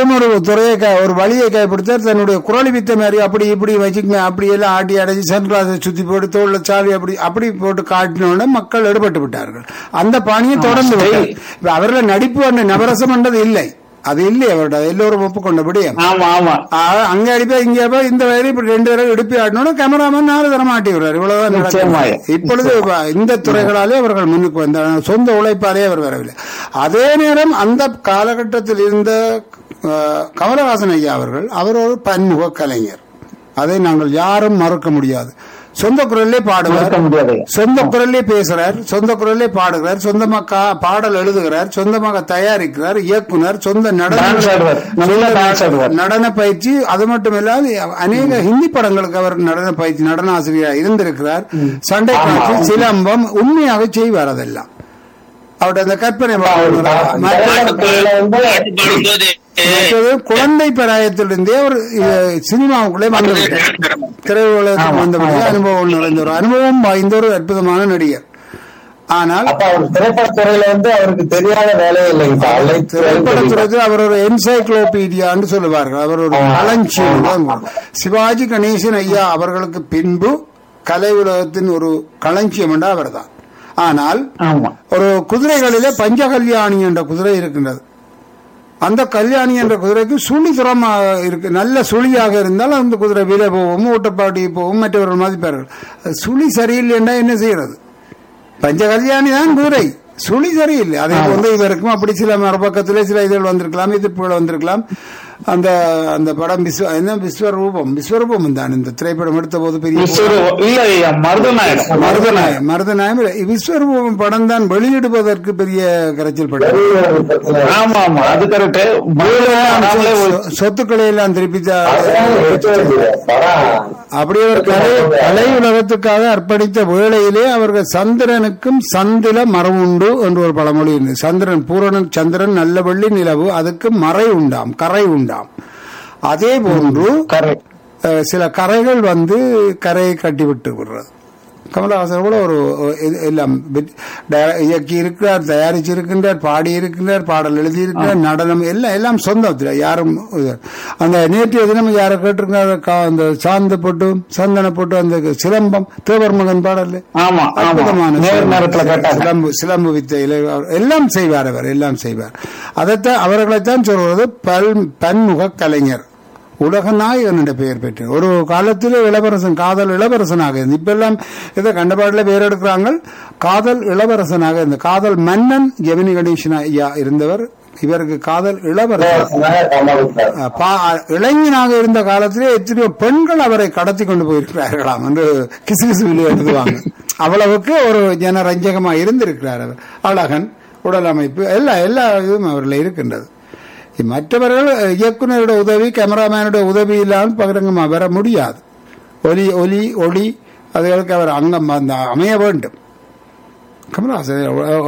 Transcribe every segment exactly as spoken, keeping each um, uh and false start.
அவரும் ஒரு துறையை க- ஒரு வழியை கைப்பிடித்தார். தன்னுடைய குரலி வித்த மாதிரி அப்படி இப்படி வச்சுக்க அப்படி எல்லாம் ஆட்டி அடைச்சி சன்கிளாஸை சுத்தி போட்டு தோல்ல சாவி அப்படி அப்படி போட்டு காட்டினோட மக்கள் எடுபட்டு விட்டார்கள். அந்த பாணியை தொடர்ந்து விட்டார். இப்ப அவர்கள் நடிப்பு அந்த நவரசம் என்றது இல்லை, அது இல்லை அவரோட எல்லோரும் ஒப்புக்கொண்டபடி. ஆமா ஆமா அங்க அடிப்பா இங்க இருப்பா, இந்த வயது இப்படி ரெண்டு தடவை எடுப்பி ஆடணும்னா கேமராமேன் நாலு தரம் ஆட்டி விடுறாரு. இவ்வளவுதான் நிச்சயமாக. நடக்குது. இப்பொழுது இந்த துறைகளாலே அவர்கள் முன்னுக்கு வந்தார், சொந்த உழைப்பாலே அவர் வரவில்லை. அதே நேரம் அந்த காலகட்டத்தில் இருந்த அஹ், கமலஹாசன் ஐயா அவர்கள் அவர் ஒரு பன்முக கலைஞர், அதை நாங்கள் யாரும் மறக்க முடியாது. சொந்த குரல்லே பாடுவார், மறக்க முடியாது. சொந்த குரல்லே பேசுறார், சொந்த குரல்லே பாடுகிறார், சொந்தமாக கா- பாடல் எழுதுகிறார், சொந்தமாக தயாரிக்கிறார், இயக்குனர், சொந்த நடன Dance ஆடுவார். நல்ல dance ஆடுவார். நடன பயிற்சி. அது மட்டும் இல்லாது அநேக ஹிந்தி படங்களுக்கு அவர் நடன பயிற்சி நடன ஆசிரியராக இருந்திருக்கிறார். சண்டை காட்சி, சிலம்பம் உண்மையாக செய்வார். அதெல்லாம் அவருடைய அந்த கற்பனை பாட்டுல வந்து மற்றது குழந்தை பிராயத்திலிருந்தே ஒரு அஹ், சினிமாவுக்குள்ளே வந்துவிட்டார். திரையுலகத்துக்கு வந்தபடியே அனுபவம் நிறைந்த ஒரு அனுபவம் வாய்ந்த ஒரு அற்புதமான நடிகர். ஆனால் அப்ப அவர் திரைப்படத்துறையில வந்து அவருக்கு தெரியாத வேலையே இல்லைங்க. திரைப்படத்துறையில் அவர் ஒரு என்சைக்ளோபீடியான்னு சொல்லுவார்கள். அவர் ஒரு களஞ்சியம். சிவாஜி கணேசன் ஐயா அவர்களுக்கு பின்பு கலை உலகத்தின் ஒரு களஞ்சியம் என்றா அவர் தான். ஆனால் ஆமா ஒரு குதிரைகளிலே பஞ்சகல்யாணி என்ற குதிரை இருக்கின்றது. அந்த கல்யாணி என்ற குதிரைக்கு சுழி திறமாக இருக்கு. நல்ல சுழியாக இருந்தால் அந்த குதிரை விலை போகும், ஊட்டப்பாட்டி போகும், மற்றவர்கள் மதிப்பார்கள். அது சுழி சரியில்லை என்றா என்ன செய்யறது? பஞ்ச கல்யாணி தான் குதிரை, சுழி சரியில்லை. அதே வந்து இவருக்கும் அப்படி சில மறுபக்கத்திலே சில இதழ் வந்திருக்கலாம், எதிர்ப்புகள் வந்திருக்கலாம். அந்த அந்த படம் விஸ்வ என்ன விஸ்வரூபம் விஸ்வரூபம் தான் இந்த திரைப்படம் எடுத்த போது பெரிய மருதநாயகம் மருதநாயம் மருதநாயம் இல்லை, விஸ்வரூபம் படம் தான் வெளியிடுவதற்கு பெரிய கரைச்சல் படம். ஆமா ஆமா அது கரெக்ட். சொத்துக்களை எல்லாம் திருப்பி அப்படி ஒரு கலை கலை உலகத்துக்காக அர்ப்பணித்த வேளையிலே அவர்கள் சந்திரனுக்கும் சந்தில மரவுண்டு என்று ஒரு பழமொழி இருந்தது. சந்திரன் பூரணன் சந்திரன் நல்ல வெள்ளி நிலவு, அதுக்கு மறை உண்டாம், கரை உண்டாம். அதே போன்று அஹ், சில கரைகள் வந்து கரையை கட்டிவிட்டு விடுறது. கமலஹாசன் கூட ஒரு இது எல்லாம் இயக்கி இருக்கிறார், தயாரிச்சு இருக்கின்றார், பாடி இருக்கின்றார், பாடல் எழுதி இருக்கிறார், நடனம் எல்லாம் எல்லாம் சொந்தத்தில் யாரும் இது- அந்த நேற்றைய தினம் யாரை கேட்டிருக்காங்க, அந்த சாந்த போட்டு சந்தன போட்டு அந்த சிலம்பம் தேவர் மகன் பாடல் ஆமா அற்புதமான நேரத்துல கேட்டாங்க. சிலம்பு சிலம்பு வித்தையில அவர் எல்லாம் செய்வார், அவர் எல்லாம் செய்வார். அதைத்தான் அவர்களைத்தான் சொல்வது பல் பன்முக கலைஞர், உலக நாயகன் என்ற பெயர் பெற்று ஒரு காலத்திலே இளவரசன், காதல் இளவரசனாக இருந்து இப்ப எல்லாம் இதை கண்டபாடுல பேர் எடுக்கிறாங்க. காதல் இளவரசனாக இருந்த காதல் மன்னன் ஜெமினி கணேசன் ஐயா இருந்தவர். இவருக்கு காதல் இளவரசன் பா- இளைஞனாக இருந்த காலத்திலே எத்தனையோ பெண்கள் அவரை கடத்தி கொண்டு போயிருக்கிறார்களாம் என்று கிசுகிசுவில் எழுதுவாங்க. அவ்வளவுக்கு ஒரு ஜனரஞ்சகமா இருந்திருக்கிறார் அவர். அழகன், உடல் அமைப்பு எல்லா எல்லா இதுவும் அவரில் இருக்கின்றது. மற்றவர்கள் இயக்குநருடைய உதவி, கேமராமேனுடைய உதவி இல்லாமல் பகிரங்கமா வர முடியாது. ஒலி ஒலி ஒளி அதுகளுக்கு அவர் அங்கம் அந்த அமைய வேண்டும். கமலஹாசன்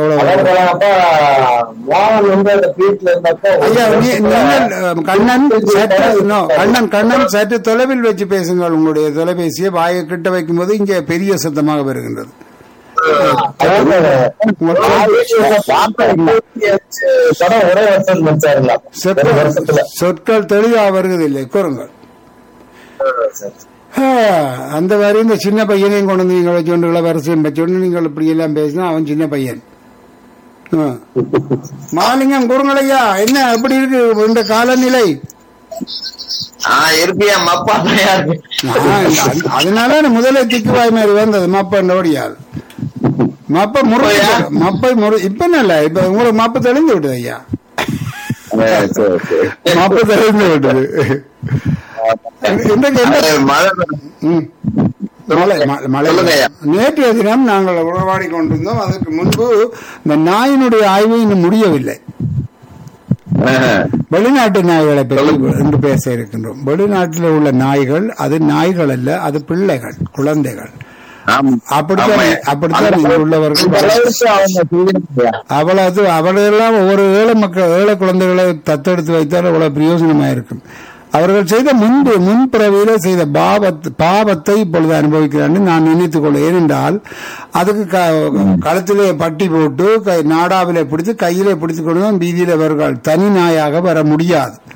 ஐயா, நீ- நீங்கள் கண்ணன் சற்று no, கண்ணன் கண்ணன் சற்று தொலைவில் வச்சு பேசுங்கள். உங்களுடைய தொலைபேசியை வாயை கிட்ட வைக்கும் போது இங்கே பெரிய சத்தமாக வருகின்றது. சொற்கள் தெளிவாக வருவதில்லை, கூறுங்கள். அந்த மாதிரி இந்த சின்ன பையனையும் கொண்டு வந்து நீங்கள் வச்சுக்கொண்டு இளவரசையும் வச்சுக்கொண்டு நீங்கள் இப்படி எல்லாம் பேசினா அவன் சின்ன பையன். மாலிங்கம் கூறுங்களையா, என்ன எப்படி இருக்கு இந்த காலநிலை? அதனால முதலே திக்குவாய் மாதிரி வந்தது மப்போடியால் மப்ப முறை மப்பை முறை இப்ப இல்ல, இப்ப உங்களுக்கு மப்ப தெளிந்து விட்டது ஐயா, மப்ப தெளிந்து விட்டது. நேற்றைய தினம் நாங்கள் உறவாடி கொண்டிருந்தோம். அதற்கு முன்பு இந்த நாயினுடைய ஆய்வு இன்னும் முடியவில்லை. வெளிநாட்டு நாய்களை பற்றி இன்று பேச இருக்கின்றோம். வெளிநாட்டில் உள்ள நாய்கள் அது நாய்கள் அல்ல, அது பிள்ளைகள், குழந்தைகள். அப்படித்தான் அப்படித்தான் இங்கு உள்ளவர்கள். அவ்வளவு அவர்களெல்லாம் ஒவ்வொரு ஏழை மக்கள் ஏழை குழந்தைகளை தத்தெடுத்து வைத்தால் அவ்வளவு பிரயோஜனமாக இருக்கும். அவர்கள் செய்த முன்பு முன்பிறவியில செய்த பாவத் பாவத்தை இப்பொழுது அனுபவிக்கிறான்னு நான் நினைத்துக் கொள்ள. ஏனென்றால் அதுக்கு களத்திலே பட்டி போட்டு நாடாவிலே பிடித்து கையிலே பிடித்துக் கொண்டு வீதியில் அவர்கள் தனி நாயாக வர முடியாது.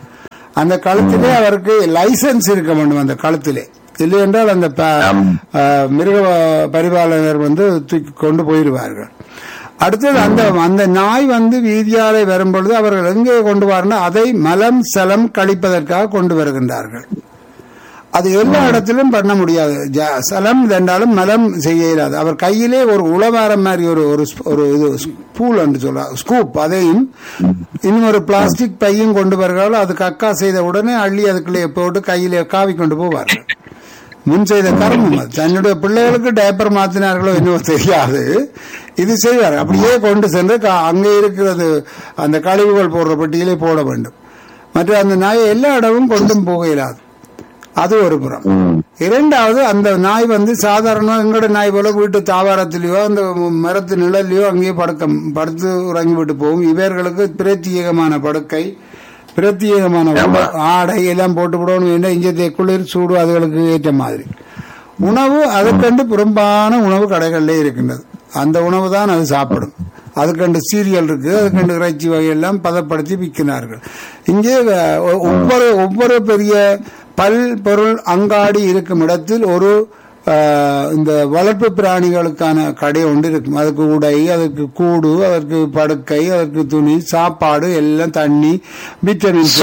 அந்த கழுத்திலே அவருக்கு லைசன்ஸ் இருக்க வேண்டும் அந்த கழுத்திலே. இல்லை என்றால் அந்த மிருக பரிபாலகர் வந்து தூக்கி கொண்டு போயிடுவார்கள். அடுத்தது அந்த அந்த நாய் வந்து வீதியாலே வரும்பொழுது அவர்கள் எங்கே கொண்டு வரனா அதை மலம் சலம் கழிப்பதற்காக கொண்டு வருகின்றார்கள். அது எல்லா இடத்திலும் பண்ண முடியாது. சலம் என்றாலும் மலம் செய்ய இயலாது. அவர் கையிலே ஒரு உளவாரம் மாதிரி ஒரு ஒரு இது ஸ்பூல் என்று சொல்ல ஸ்கூப், அதையும் இன்னும் ஒரு பிளாஸ்டிக் பையும் கொண்டு வருகிறார்கள். அது கக்கா செய்த உடனே அள்ளி அதுக்குள்ளே போட்டு கையிலே காவி கொண்டு போவார்கள். முன் செய்த கர்மம் அது. தன்னுடைய பிள்ளைகளுக்கு டயப்பர் மாத்தினார்களோ என்னவோ தெரியாது, இது செய்வார். அப்படியே கொண்டு சென்று அங்கே இருக்கிறது அந்த கழிவுகள் போடுற பட்டியலே போட வேண்டும். மற்ற அந்த நாயை எல்லா இடமும் கொண்டும் போக இயலாது. அது ஒரு புறம். இரண்டாவது, அந்த நாய் வந்து சாதாரண எங்களோட நாய் போல வீட்டு தாவாரத்திலேயோ அந்த மரத்து நிழல்லையோ அங்கேயே படுக்க படுத்து உறங்கி விட்டு போகும். இவர்களுக்கு பிரத்யேகமான படுக்கை, பிரத்யேகமான ஆடை எல்லாம் போட்டு விடணும். என்ன இங்கே குளிர் சூடு அதுகளுக்கு ஏற்ற மாதிரி உணவு அதுக்கண்டு புறம்பான உணவு கடைகளிலே இருக்கின்றது. அந்த உணவு தான் அது சாப்பிடும். அதுக்கண்டு சீரியல் இருக்கு, அதுக்கண்டு இறைச்சி வகையெல்லாம் பதப்படுத்தி விற்கிறார்கள். இங்கே ஒவ்வொரு ஒவ்வொரு பெரிய பல் பொருள் அங்காடி இருக்கும் இடத்தில் ஒரு இந்த வளர்ப்பு பிராணிகளுக்கான கடை ஒன்று இருக்கும். அதுக்கு உடை, அதற்கு கூடு, அதற்கு படுக்கை, அதற்கு துணி, சாப்பாடு எல்லாம், தண்ணி, விட்டமின்,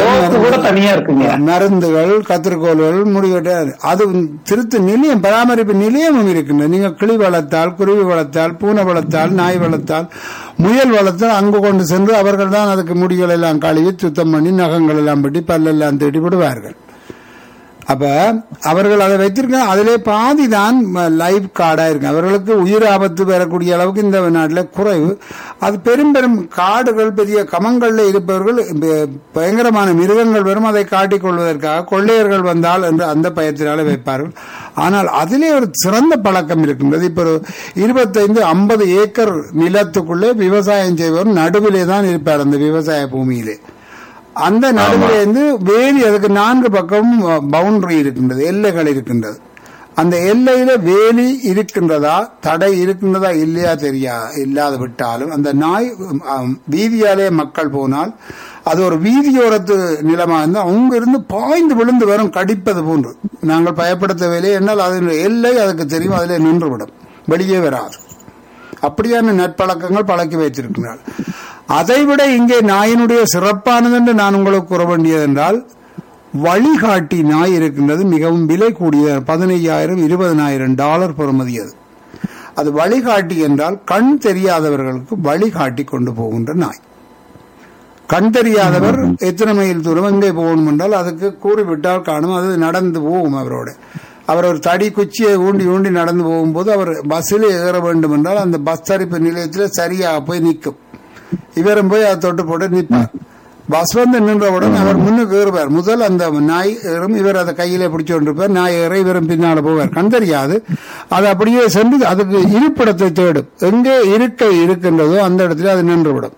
மருந்துகள், கத்திரிக்கோள்கள், முடிவெட்ட அது திருத்த நிலையம், பராமரிப்பு நிலையமும் இருக்கின்றது. நீங்க கிளி வளர்த்தால், குருவி வளர்த்தால், பூனை வளர்த்தால், நாய் வளர்த்தால், முயல் வளர்த்தால் அங்கு கொண்டு சென்று அவர்கள் தான் அதுக்கு முடிகள் எல்லாம் கழுவி சுத்தம் பண்ணி நகங்கள் எல்லாம் பட்டி பல்லெல்லாம் தேடி விடுவார்கள். அப்ப அவர்கள் அதை வைத்திருக்க அதிலே பாதி தான் லைஃப் கார்டா இருக்கு. அவர்களுக்கு உயிர் ஆபத்து பெறக்கூடிய அளவுக்கு இந்த நாட்டில் குறைவு. அது பெரும் பெரும் காடுகள், பெரிய கமங்கள்ல இருப்பவர்கள் பயங்கரமான மிருகங்கள் வரும், அதை காட்டிக் கொள்வதற்காக கொள்ளையர்கள் வந்தால் என்று அந்த பயத்தினால வைப்பார்கள். ஆனால் அதிலே ஒரு சிறந்த பழக்கம் இருக்கின்றது. இப்ப ஒரு இருபத்தைந்து ஐம்பது ஏக்கர் நிலத்துக்குள்ளே விவசாயம் செய்வர் நடுவிலே தான் இருப்பார். அந்த விவசாய பூமியிலே அந்த நடுவிலிருந்து வேலி, அதுக்கு நான்கு பக்கமும் பவுண்டரி இருக்கின்றது, எல்லைகள் இருக்கின்றது. அந்த எல்லையில வேலி இருக்கின்றதா, தடை இருக்கின்றதா இல்லையா தெரியா இல்லாத விட்டாலும் அந்த நாய் வீதியாலே மக்கள் போனால் அது ஒரு வீதியோரத்து நிலமா இருந்தால் அவங்க இருந்து பாய்ந்து விழுந்து வரும், கடிப்பது போன்று. நாங்கள் பயப்படுத்தவில்லை என்னால் அதனுடைய எல்லை அதுக்கு தெரியும், அதிலே நின்றுவிடும், வெளியே வராது. அப்படியான நற்பழக்கங்கள் பழக்கி வைத்திருக்கிறார். அதைவிட இங்கே நாயினுடைய சிறப்பானது என்று நான் உங்களுக்கு கூற வேண்டியது என்றால், வழிகாட்டி நாய் இருக்கின்றது. மிகவும் விலை கூடிய பதினையாயிரம் இருபதனாயிரம் டாலர் பெறுமதியது. அது வழிகாட்டி என்றால் கண் தெரியாதவர்களுக்கு வழிகாட்டி கொண்டு போகின்ற நாய். கண் தெரியாதவர் எத்தனை மைல் தூரம் எங்கே போகணும் என்றால் அதுக்கு கூறிவிட்டால் காணும், அது நடந்து போகும். அவரோட அவர் ஒரு தடி குச்சியை ஊண்டி ஊண்டி நடந்து போகும்போது அவர் பஸ்ஸில் ஏற வேண்டும் என்றால் அந்த பஸ் தரிப்பு நிலையத்தில் சரியாக போய் நிற்கும். இவரும் போய் அதை தொட்டு போட்டு நிற்பார். பஸ் வந்து நின்றவுடன் அவர் முன்னுக்கு ஏறுவார். முதல் அந்த நாய் ஏறும், இவர் அதை கையிலே பிடிச்சு கொண்டிருப்பார். நாய் ஏற இவரும் பின்னால போவார். கண் தெரியாது. அது அப்படியே சென்று அதுக்கு இருப்பிடத்தை தேடும். எங்கே இருக்கை இருக்கின்றதோ அந்த இடத்துல அது நின்றுவிடும்.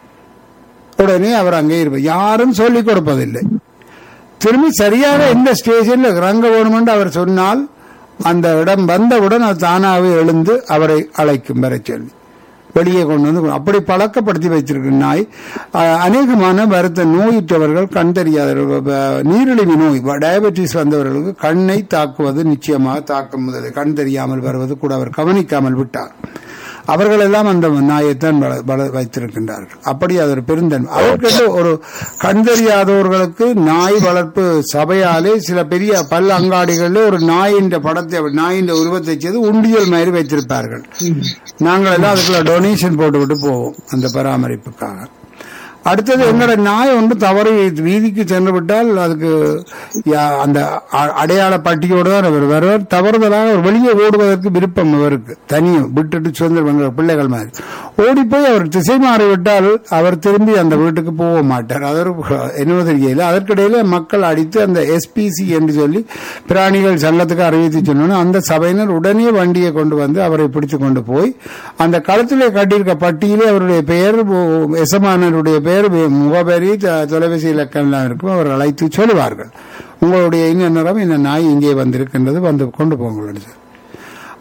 உடனே அவர் அங்கே இருப்பார். யாரும் சொல்லிக் கொடுப்பதில்லை. திரும்பி சரியாக எந்த ஸ்டேஷன்ல இறங்க வேணுமென்று அவர் சொன்னால் அந்த இடம் வந்தவுடன் அது தானாகவே எழுந்து அவரை அழைக்கும் வரை சொல்லி வெளியே கொண்டு வந்து அப்படி பழக்கப்படுத்தி வைத்திருக்கிற நாய். அநேகமான வருத்த நோயுற்றவர்கள், கண் தெரியாதவர்கள், நீரிழிவு நோய், டயபெட்டிஸ் வந்தவர்களுக்கு கண்ணை தாக்குவது நிச்சயமாக தாக்கும். முதலில் கண் தெரியாமல் வருவது கூட அவர் கவனிக்காமல் விட்டார். அவர்கள் எல்லாம் அந்த நாயைத்தான் வைத்திருக்கின்றார்கள். அப்படி அது ஒரு பெருந்தன்மை. அதற்கு ஒரு கண் தெரியாதவர்களுக்கு நாய் வளர்ப்பு சபையாலே சில பெரிய பல் அங்காடிகளில் ஒரு நாயின் படத்தை, நாயின் உருவத்தை செய்து உண்டியல் மாதிரி வைத்திருப்பார்கள். நாங்கள் எல்லாம் அதுக்குள்ள டொனேஷன் போட்டு விட்டு போவோம் அந்த பராமரிப்புக்காக. அடுத்தது எங்களோட நாய் ஒன்று தவறு வீதிக்கு சென்று விட்டால் அதுக்கு அந்த அடையாள பட்டியோடு தான் அவர் வருவார். தவறுதலாக ஒரு வெளியே ஓடுவதற்கு விருப்பம் அவருக்கு, தனியும் விட்டுட்டு சுதந்திர பிள்ளைகள் மாதிரி ஓடி போய் அவர் திசை மாறிவிட்டால் அவர் திரும்பி அந்த வீட்டுக்கு போக மாட்டார். அது என்ன தெரியல. அதற்கிடையில மக்கள் அடித்து அந்த எஸ்பிசி என்று சொல்லி பிராணிகள் சங்கத்துக்கு அறிவித்து சொன்னோன்னு அந்த சபையினர் உடனே வண்டியை கொண்டு வந்து அவரை பிடிச்சு கொண்டு போய் அந்த களத்திலே கட்டியிருக்க பட்டியலே அவருடைய பெயர், எசமானருடைய பெயர், முகபேரி, தொலைபேசி இலக்கம் எல்லாம் இருக்கும். அவர் அழைத்து சொல்லுவார்கள், உங்களுடைய இன்ன நிறம் இந்த நாய் இங்கே வந்திருக்கின்றது, வந்து கொண்டு போங்க.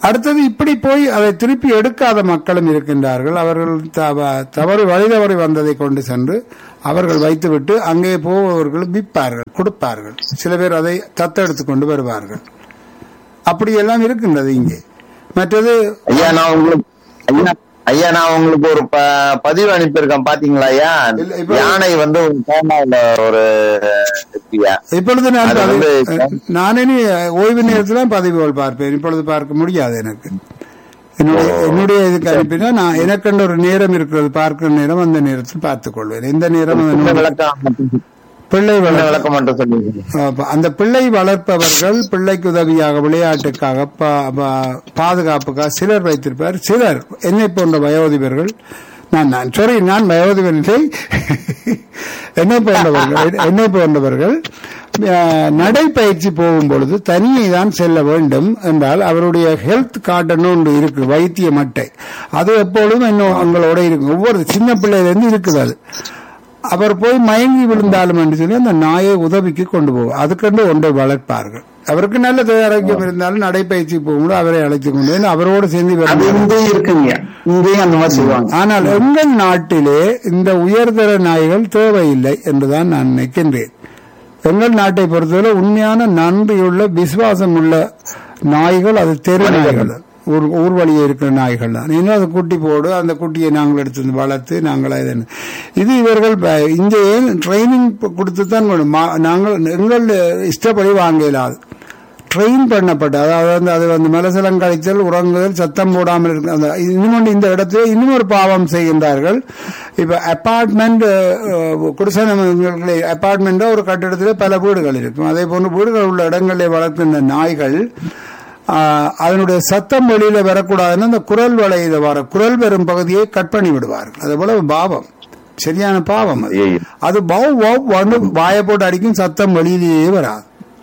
அடுத்தது இப்படி போய் அதை திருப்பி எடுக்காத மக்களும் இருக்கின்றார்கள். அவர்கள் தவ- தவறு வழி தவறி வந்ததை கொண்டு சென்று அவர்கள் வைத்துவிட்டு அங்கே போபவர்கள் விற்பார்கள், கொடுப்பார்கள். சில பேர் அதை தத்தெடுத்து கொண்டு வருவார்கள். அப்படியெல்லாம் இருக்கின்றது இங்கே. மற்றது ஐயா நான் உங்களுக்கு ஐயா ஐயா நான் உங்களுக்கு ஒரு ப- பதிவு அனுப்பியிருக்கேன் பாத்தீங்களா ஐயா? இல்ல, இப்ப- யானை வந்து ஒரு கேரளாவுல ஒரு இருக்குயா. இப்பொழுது நான் அது பதி- வந்து- நானே ஓய்வு நேரத்தில் பதிவுகள் பார்ப்பேன். இப்பொழுது பார்க்க முடியாது எனக்கு. என்னுடைய என்னுடைய இதுக்கு அனுப்பினா நான் எனக்கென்ற ஒரு நேரம் இருக்கிறது, பார்க்கிற நேரம் அந்த நேரத்தில் பார்த்துக் கொள்வேன். எந்த நேரம் இந்த அதனுடைய விளக்கம் மட்டும் பிள்ளை இந்த வளர்ப்பு விளக்கம் மட்டும் சொல்லுங்க. அப்ப அந்த பிள்ளை வளர்ப்பவர்கள் பிள்ளைக்கு உதவியாக விளையாட்டுக்காக பா- பா- பாதுகாப்புக்காக சிலர் வைத்திருப்பார். சிலர் என்னை போன்ற வயோதிபர்கள், நான் நான் சாரி நான் வயோதிபன் இல்லை, என்னை போன்றவர்கள் என்னை போன்றவர்கள் அஹ், நடைப்பயிற்சி போகும் பொழுது தனியே தான் செல்ல வேண்டும் என்றால் அவருடைய ஹெல்த் கார்டுன்னு ஒன்று இருக்கு, வைத்திய மட்டை. அது எப்பொழுதும் இன்னும் அவங்களோட இருக்கு. ஒவ்வொரு சின்ன பிள்ளையிலிருந்து இருக்குது அது. அவர் போய் மயங்கி விழுந்தாலும் என்று சொல்லி அந்த நாயை உதவிக்கு கொண்டு போவோம். அதுக்கென்று ஒன்றை வளர்ப்பார்கள். அவருக்கு நல்ல ஆரோக்கியம் இருந்தாலும் நடைப்பயிற்சி போகும்போது அவரை அழைத்துக் கொண்டு வந்து அவரோடு சேர்ந்து அது வருவார்கள். இங்கேயும் இருக்குங்க, இங்கேயும் அந்த மாதிரி செய்வாங்க. ஆனால் எங்கள் நாட்டிலே இந்த உயர்தர நாய்கள் தேவையில்லை என்றுதான் நான் நினைக்கின்றேன். எங்கள் நாட்டை பொறுத்தவரை உண்மையான நன்றியுள்ள விசுவாசம் உள்ள நாய்கள் அது தெரு நாய்கள், ஊர் ஊர் வழியே இருக்கிற நாய்கள் தான். இன்னும் அது குட்டி போடு, அந்த குட்டியை நாங்கள் எடுத்து வந்து வளர்த்து நாங்கள் இது இது இவர்கள் ப- இங்கே ட்ரைனிங் கொடுத்து தான் வேணும். மா- நாங்கள் எங்கள் இஷ்டப்படி வாங்க இயலாது. ட்ரெயின் பண்ணப்பட்ட, அதாவது வந்து அது வந்து மலசலம் கழித்தல், உறங்குதல், சத்தம் போடாமல் இருக்கு. அந்த இன்னும் இந்த இடத்துல இன்னும் ஒரு பாவம் செய்கின்றார்கள். இப்ப அபார்ட்மெண்ட் குடிசை அபார்ட்மெண்ட் ஒரு கட்டிடத்தில் பல வீடுகள் இருக்கும். அதே போன்று வீடுகள் உள்ள இடங்களில் வளர்க்கின்ற நாய்கள் ஆஹ், அதனுடைய சத்தம் வெளியில வரக்கூடாதுன்னு அந்த குரல் வளையில வர குரல் வரும் பகுதியை கட் பண்ணி விடுவார்கள். அது போல பாவம், சரியான பாவம் அது. ஐயையோ. அது பவ் பவ் வந்து வாயை போட்டு அடிக்கும், சத்தம் வெளியிலேயே வராது.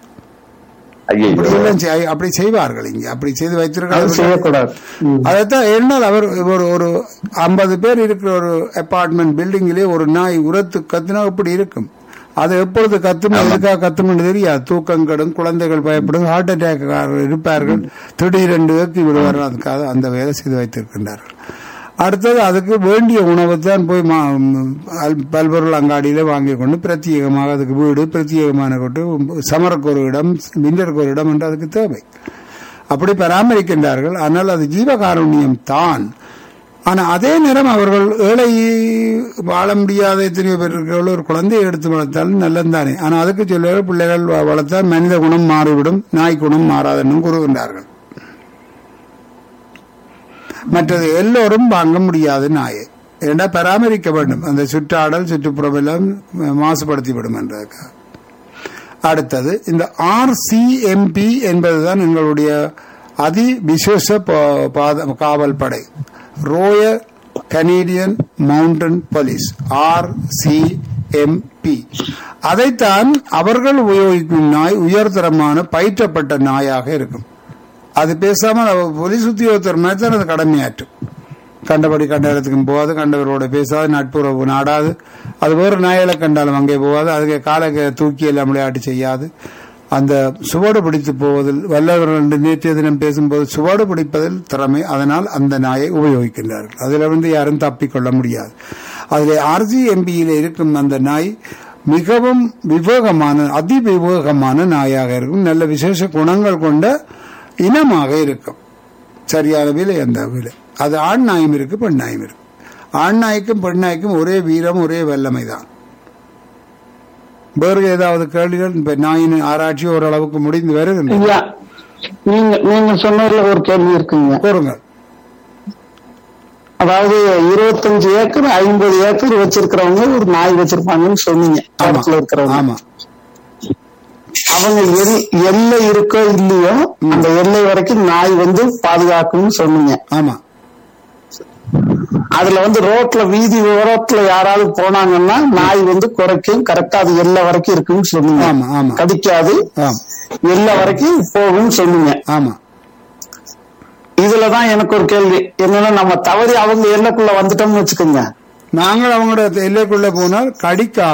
ஐயோ, அப்படி எல்லாம் செய்- அப்படி செய்வார்கள் இங்க, அப்படி செய்து அது வைத்திருக்கிறார்கள். செய்யக்கூடாது. ம். அதைத்தான் என்னால் அவர் ஒரு ஒரு ஐம்பது பேர் இருக்கிற ஒரு அபார்ட்மெண்ட் பில்டிங்கிலே ஒரு நாய் உரத்து கத்துனா இப்படி இருக்கும். அது எப்பொழுது கத்தும், எதுக்காக கத்தும் தெரியாது. தூக்கம் கெடும், குழந்தைகள் பயப்படும், ஹார்ட் அட்டாக் இருப்பார்கள், திடீரென்று ஏக்கி விடுவார்கள். அதுக்காக அந்த வேலை செய்து வைத்திருக்கின்றார்கள். அடுத்தது அதுக்கு வேண்டிய உணவு தான் போய் மா- அல்- பல்பொருள் அங்காடியில வாங்கி கொண்டு பிரத்யேகமாக அதுக்கு வீடு, பிரத்யேகமான கொண்டு சமருக்கு ஒரு இடம், விண்டருக்கு ஒரு இடம் என்று அதுக்கு தேவை. அப்படி பராமரிக்கின்றார்கள். ஆனால் அது ஜீவகாருண்யம் தான். ஆனால் அதே நேரம் அவர்கள் ஏழை வாழ முடியாத எத்தனையோ பேர் இருக்கிறவர்கள் ஒரு குழந்தையை எடுத்து வளர்த்தாலும் நல்லதானே. ஆனால் அதுக்கு சொல்ல பிள்ளைகள் வ- வளர்த்தால் மனித குணம் மாறிவிடும், நாய் குணம் மாறாதென்னும் கூறுகின்றார்கள். மற்றது எல்லோரும் வாங்க முடியாது நாயை, ஏன்னா பராமரிக்க வேண்டும். அந்த சுற்றாடல் சுற்றுப்புறம் எல்லாம் மாசுபடுத்திவிடும் என்றதுக்காக. அடுத்தது இந்த ஆர்சிஎம்பி என்பதுதான் எங்களுடைய அதி விசேஷ பா- பாத- காவல் படை, royal Canadian mountain police, RCMP. அதைத்தான் அவர்கள் உபயோகிக்கும் நாய் உயர்தரமான பயிற்றப்பட்ட நாயாக இருக்கும். அது பேசாமல் அவ- போலீஸ் உத்தியோகத்தர் மாதிரி தான் அது கடமையாற்றும். கண்டபடி கண்ட இடத்துக்கும் போகாது, கண்டவரோட பேசாது, நட்புறவு நாடாது. அது வேறு நாய்களை கண்டாலும் அங்கே போகாது, அதுக்கு காலை தூக்கி எல்லாம் விளையாட்டு செய்யாது. அந்த சுவடு பிடித்து போவதில் வல்லவர்கள் என்று நேற்றைய தினம் பேசும்போது சுவடு பிடிப்பதில் திறமை. அதனால் அந்த நாயை உபயோகிக்கின்றார்கள். அதில் வந்து யாரும் தப்பிக்கொள்ள முடியாது. அதில் ஆர்ஜிஎம்பியில் இருக்கும் அந்த நாய் மிகவும் விவேகமான, அதி விவேகமான நாயாக இருக்கும். நல்ல விசேஷ குணங்கள் கொண்ட இனமாக இருக்கும். சரியான விலை அந்த விலை. அது ஆண் நாயும் இருக்கு, பெண் நாயும் இருக்கு. ஆண் நாய்க்கும் பெண் நாய்க்கும் ஒரே வீரம், ஒரே வல்லமை தான். வேறு ஏதாவது கேள்விகள்? இப்ப நாயின் ஆராய்ச்சி ஓரளவுக்கு முடிந்து வருகின்றன. ஐயா, நீங்க நீங்க சொன்னதுல ஒரு கேள்வி இருக்குங்க. கூறுங்கள். அதாவது இருபத்தஞ்சு ஏக்கர் ஐம்பது ஏக்கர் வச்சிருக்கிறவங்க ஒரு நாய் வச்சிருப்பாங்கன்னு சொன்னீங்க. தோட்டத்துல இருக்கிறவங்க ஆமா, அவங்க எல்- எல்லை இருக்கோ இல்லையோ அந்த எல்லை வரைக்கும் நாய் வந்து பாதுகாக்கணும்னு சொன்னீங்க. ஆமா, அதுல வந்து ரோட்ல வீதி ஓரத்துல யாராவது போனாங்கன்னா நாய் வந்து குறைக்கும், கரெக்டா அது எல்லை வரைக்கும் இருக்குன்னு சொன்னீங்க. ஆமா, ஆமா. கடிக்காது, ஆமா, எல்லை வரைக்கும் போகும்னு சொன்னீங்க. ஆமா. இதுலதான் எனக்கு ஒரு கேள்வி என்னன்னா, நம்ம தவறி அவங்க எல்லைக்குள்ள வந்துட்டோம்னு வச்சுக்கோங்க. நாங்கள் அவங்களோட எல்லைக்குள்ள போனால் கடிக்காது,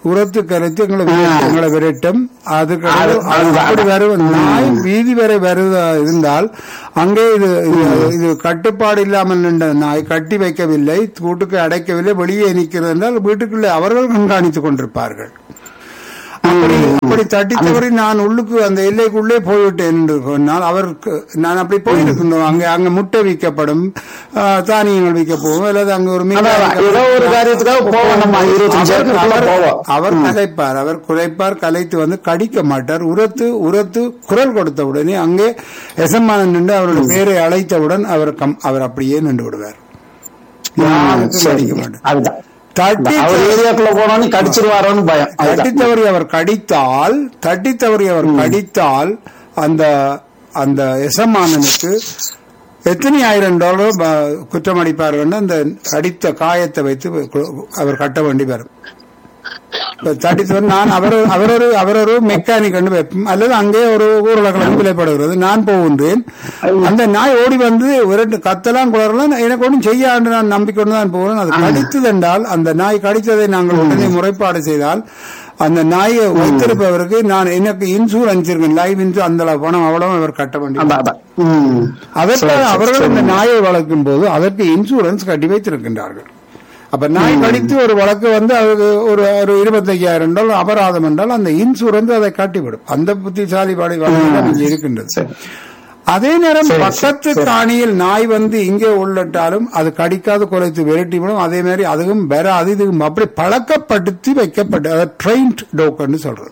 உரத்து கரைத்து எங்களை விரட்டு- எங்களை விரட்டும். அதுக்கு அப்படி வரும் நாய் வீதி வரை வருவதா இருந்தால் அங்கே இது இது- இது கட்டுப்பாடு இல்லாமல் நின்ற நாய் கட்டி வைக்கவில்லை, கூட்டுக்கு அடைக்கவில்லை, வெளியே நிற்கிறது என்றால் வீட்டுக்குள்ளே அவர்கள் கண்காணித்துக் கொண்டிருப்பார்கள். அப்படி அப்படி தட்டி தவறி நான் உள்ளுக்கு அந்த எல்லைக்குள்ளே போய்விட்டேன் என்று சொன்னால் அவருக்கு நான் அப்படி போயிருக்கின்றோம். அங்க அங்க முட்டை விற்கப்படும், ஆஹ், தானியங்கள் விற்க போவோம், அல்லது அங்க ஒரு மீன் ஏதோ ஒரு காரியத்துக்காக போவோம் நம்ம இருபத்தஞ்சு அவர் ஏக்கருக்குள்ள போவோம். அவர் கலைப்பார், அவர் குறைப்பார், கலைத்து வந்து கடிக்க மாட்டார். உரத்து உரத்து குரல் கொடுத்த உடனே அங்கே எசமானன் நின்று அவருடைய பேரை அழைத்தவுடன் அவர் கம் அவர் அப்படியே நின்று விடுவார். யாருக்கும் கடிக்க மாட்டார். அதுதான் தட்டி அவர் ஏரியாக்குள்ள போனோன்னு கடிச்சிருவாரோன்னு பயம். தட்டி தவறி அவர் கடித்தால் தட்டி தவறி அவர் கடித்தால் அந்த அந்த எசமானனுக்கு எத்தனை ஆயிரம் டாலர் ப- குற்றம் அடிப்பார்கள். அந்த அடித்த காயத்தை வைத்து கு- அவர் கட்ட வேண்டி வரும். தட்டித்தவர் நான் அவர் அவரொரு அவரொரு மெக்கானிக் என்று வைப்போம், அல்லது அங்கே ஒரு ஊரடங்கு விலைப்படுகிறது. நான் போகின்றேன், அந்த நாய் ஓடி வந்து விரட்டு கத்தலாம் குளரலாம், எனக்கு ஒன்றும் செய்யாது நான் நம்பிக்கொண்டு தான் போகிறேன். அது கடித்தது என்றால் அந்த நாய் கடித்ததை நாங்கள் உடனே முறைப்பாடு செய்தால் அந்த நாயை வைத்திருப்பவருக்கு நான் எனக்கு இன்சூரன்ஸ் இருக்கு, லைஃப் இன்சூரன்ஸ், அந்த பணம் அவ்வளவு அவர் கட்ட வேண்டும். அதற்காக அவர்கள் இந்த நாயை வளர்க்கும் போது அதற்கு இன்சூரன்ஸ் கட்டி வைத்திருக்கின்றார்கள். அப்ப நாய் கடித்து ஒரு வழக்கு வந்து அதுக்கு ஒரு ஒரு இருபத்தையாயிரம் டாலர் அபராதம் என்றால் அந்த இன்சூரன்ஸ் அதை காட்டிவிடும். அந்த புத்திசாலி பாடி இங்கே இருக்கின்றது. அதே நேரம் பக்கத்து காணியில் நாய் வந்து இங்கே உள்ளட்டாலும் அது கடிக்காது குறைத்து விரட்டிவிடும். அதே மாதிரி அதுவும் வேற அது இதுவும் அப்படி பழக்கப்படுத்தி வைக்கப்பட்டு அதை ட்ரெயின்ட் டாக்னு சொல்றது.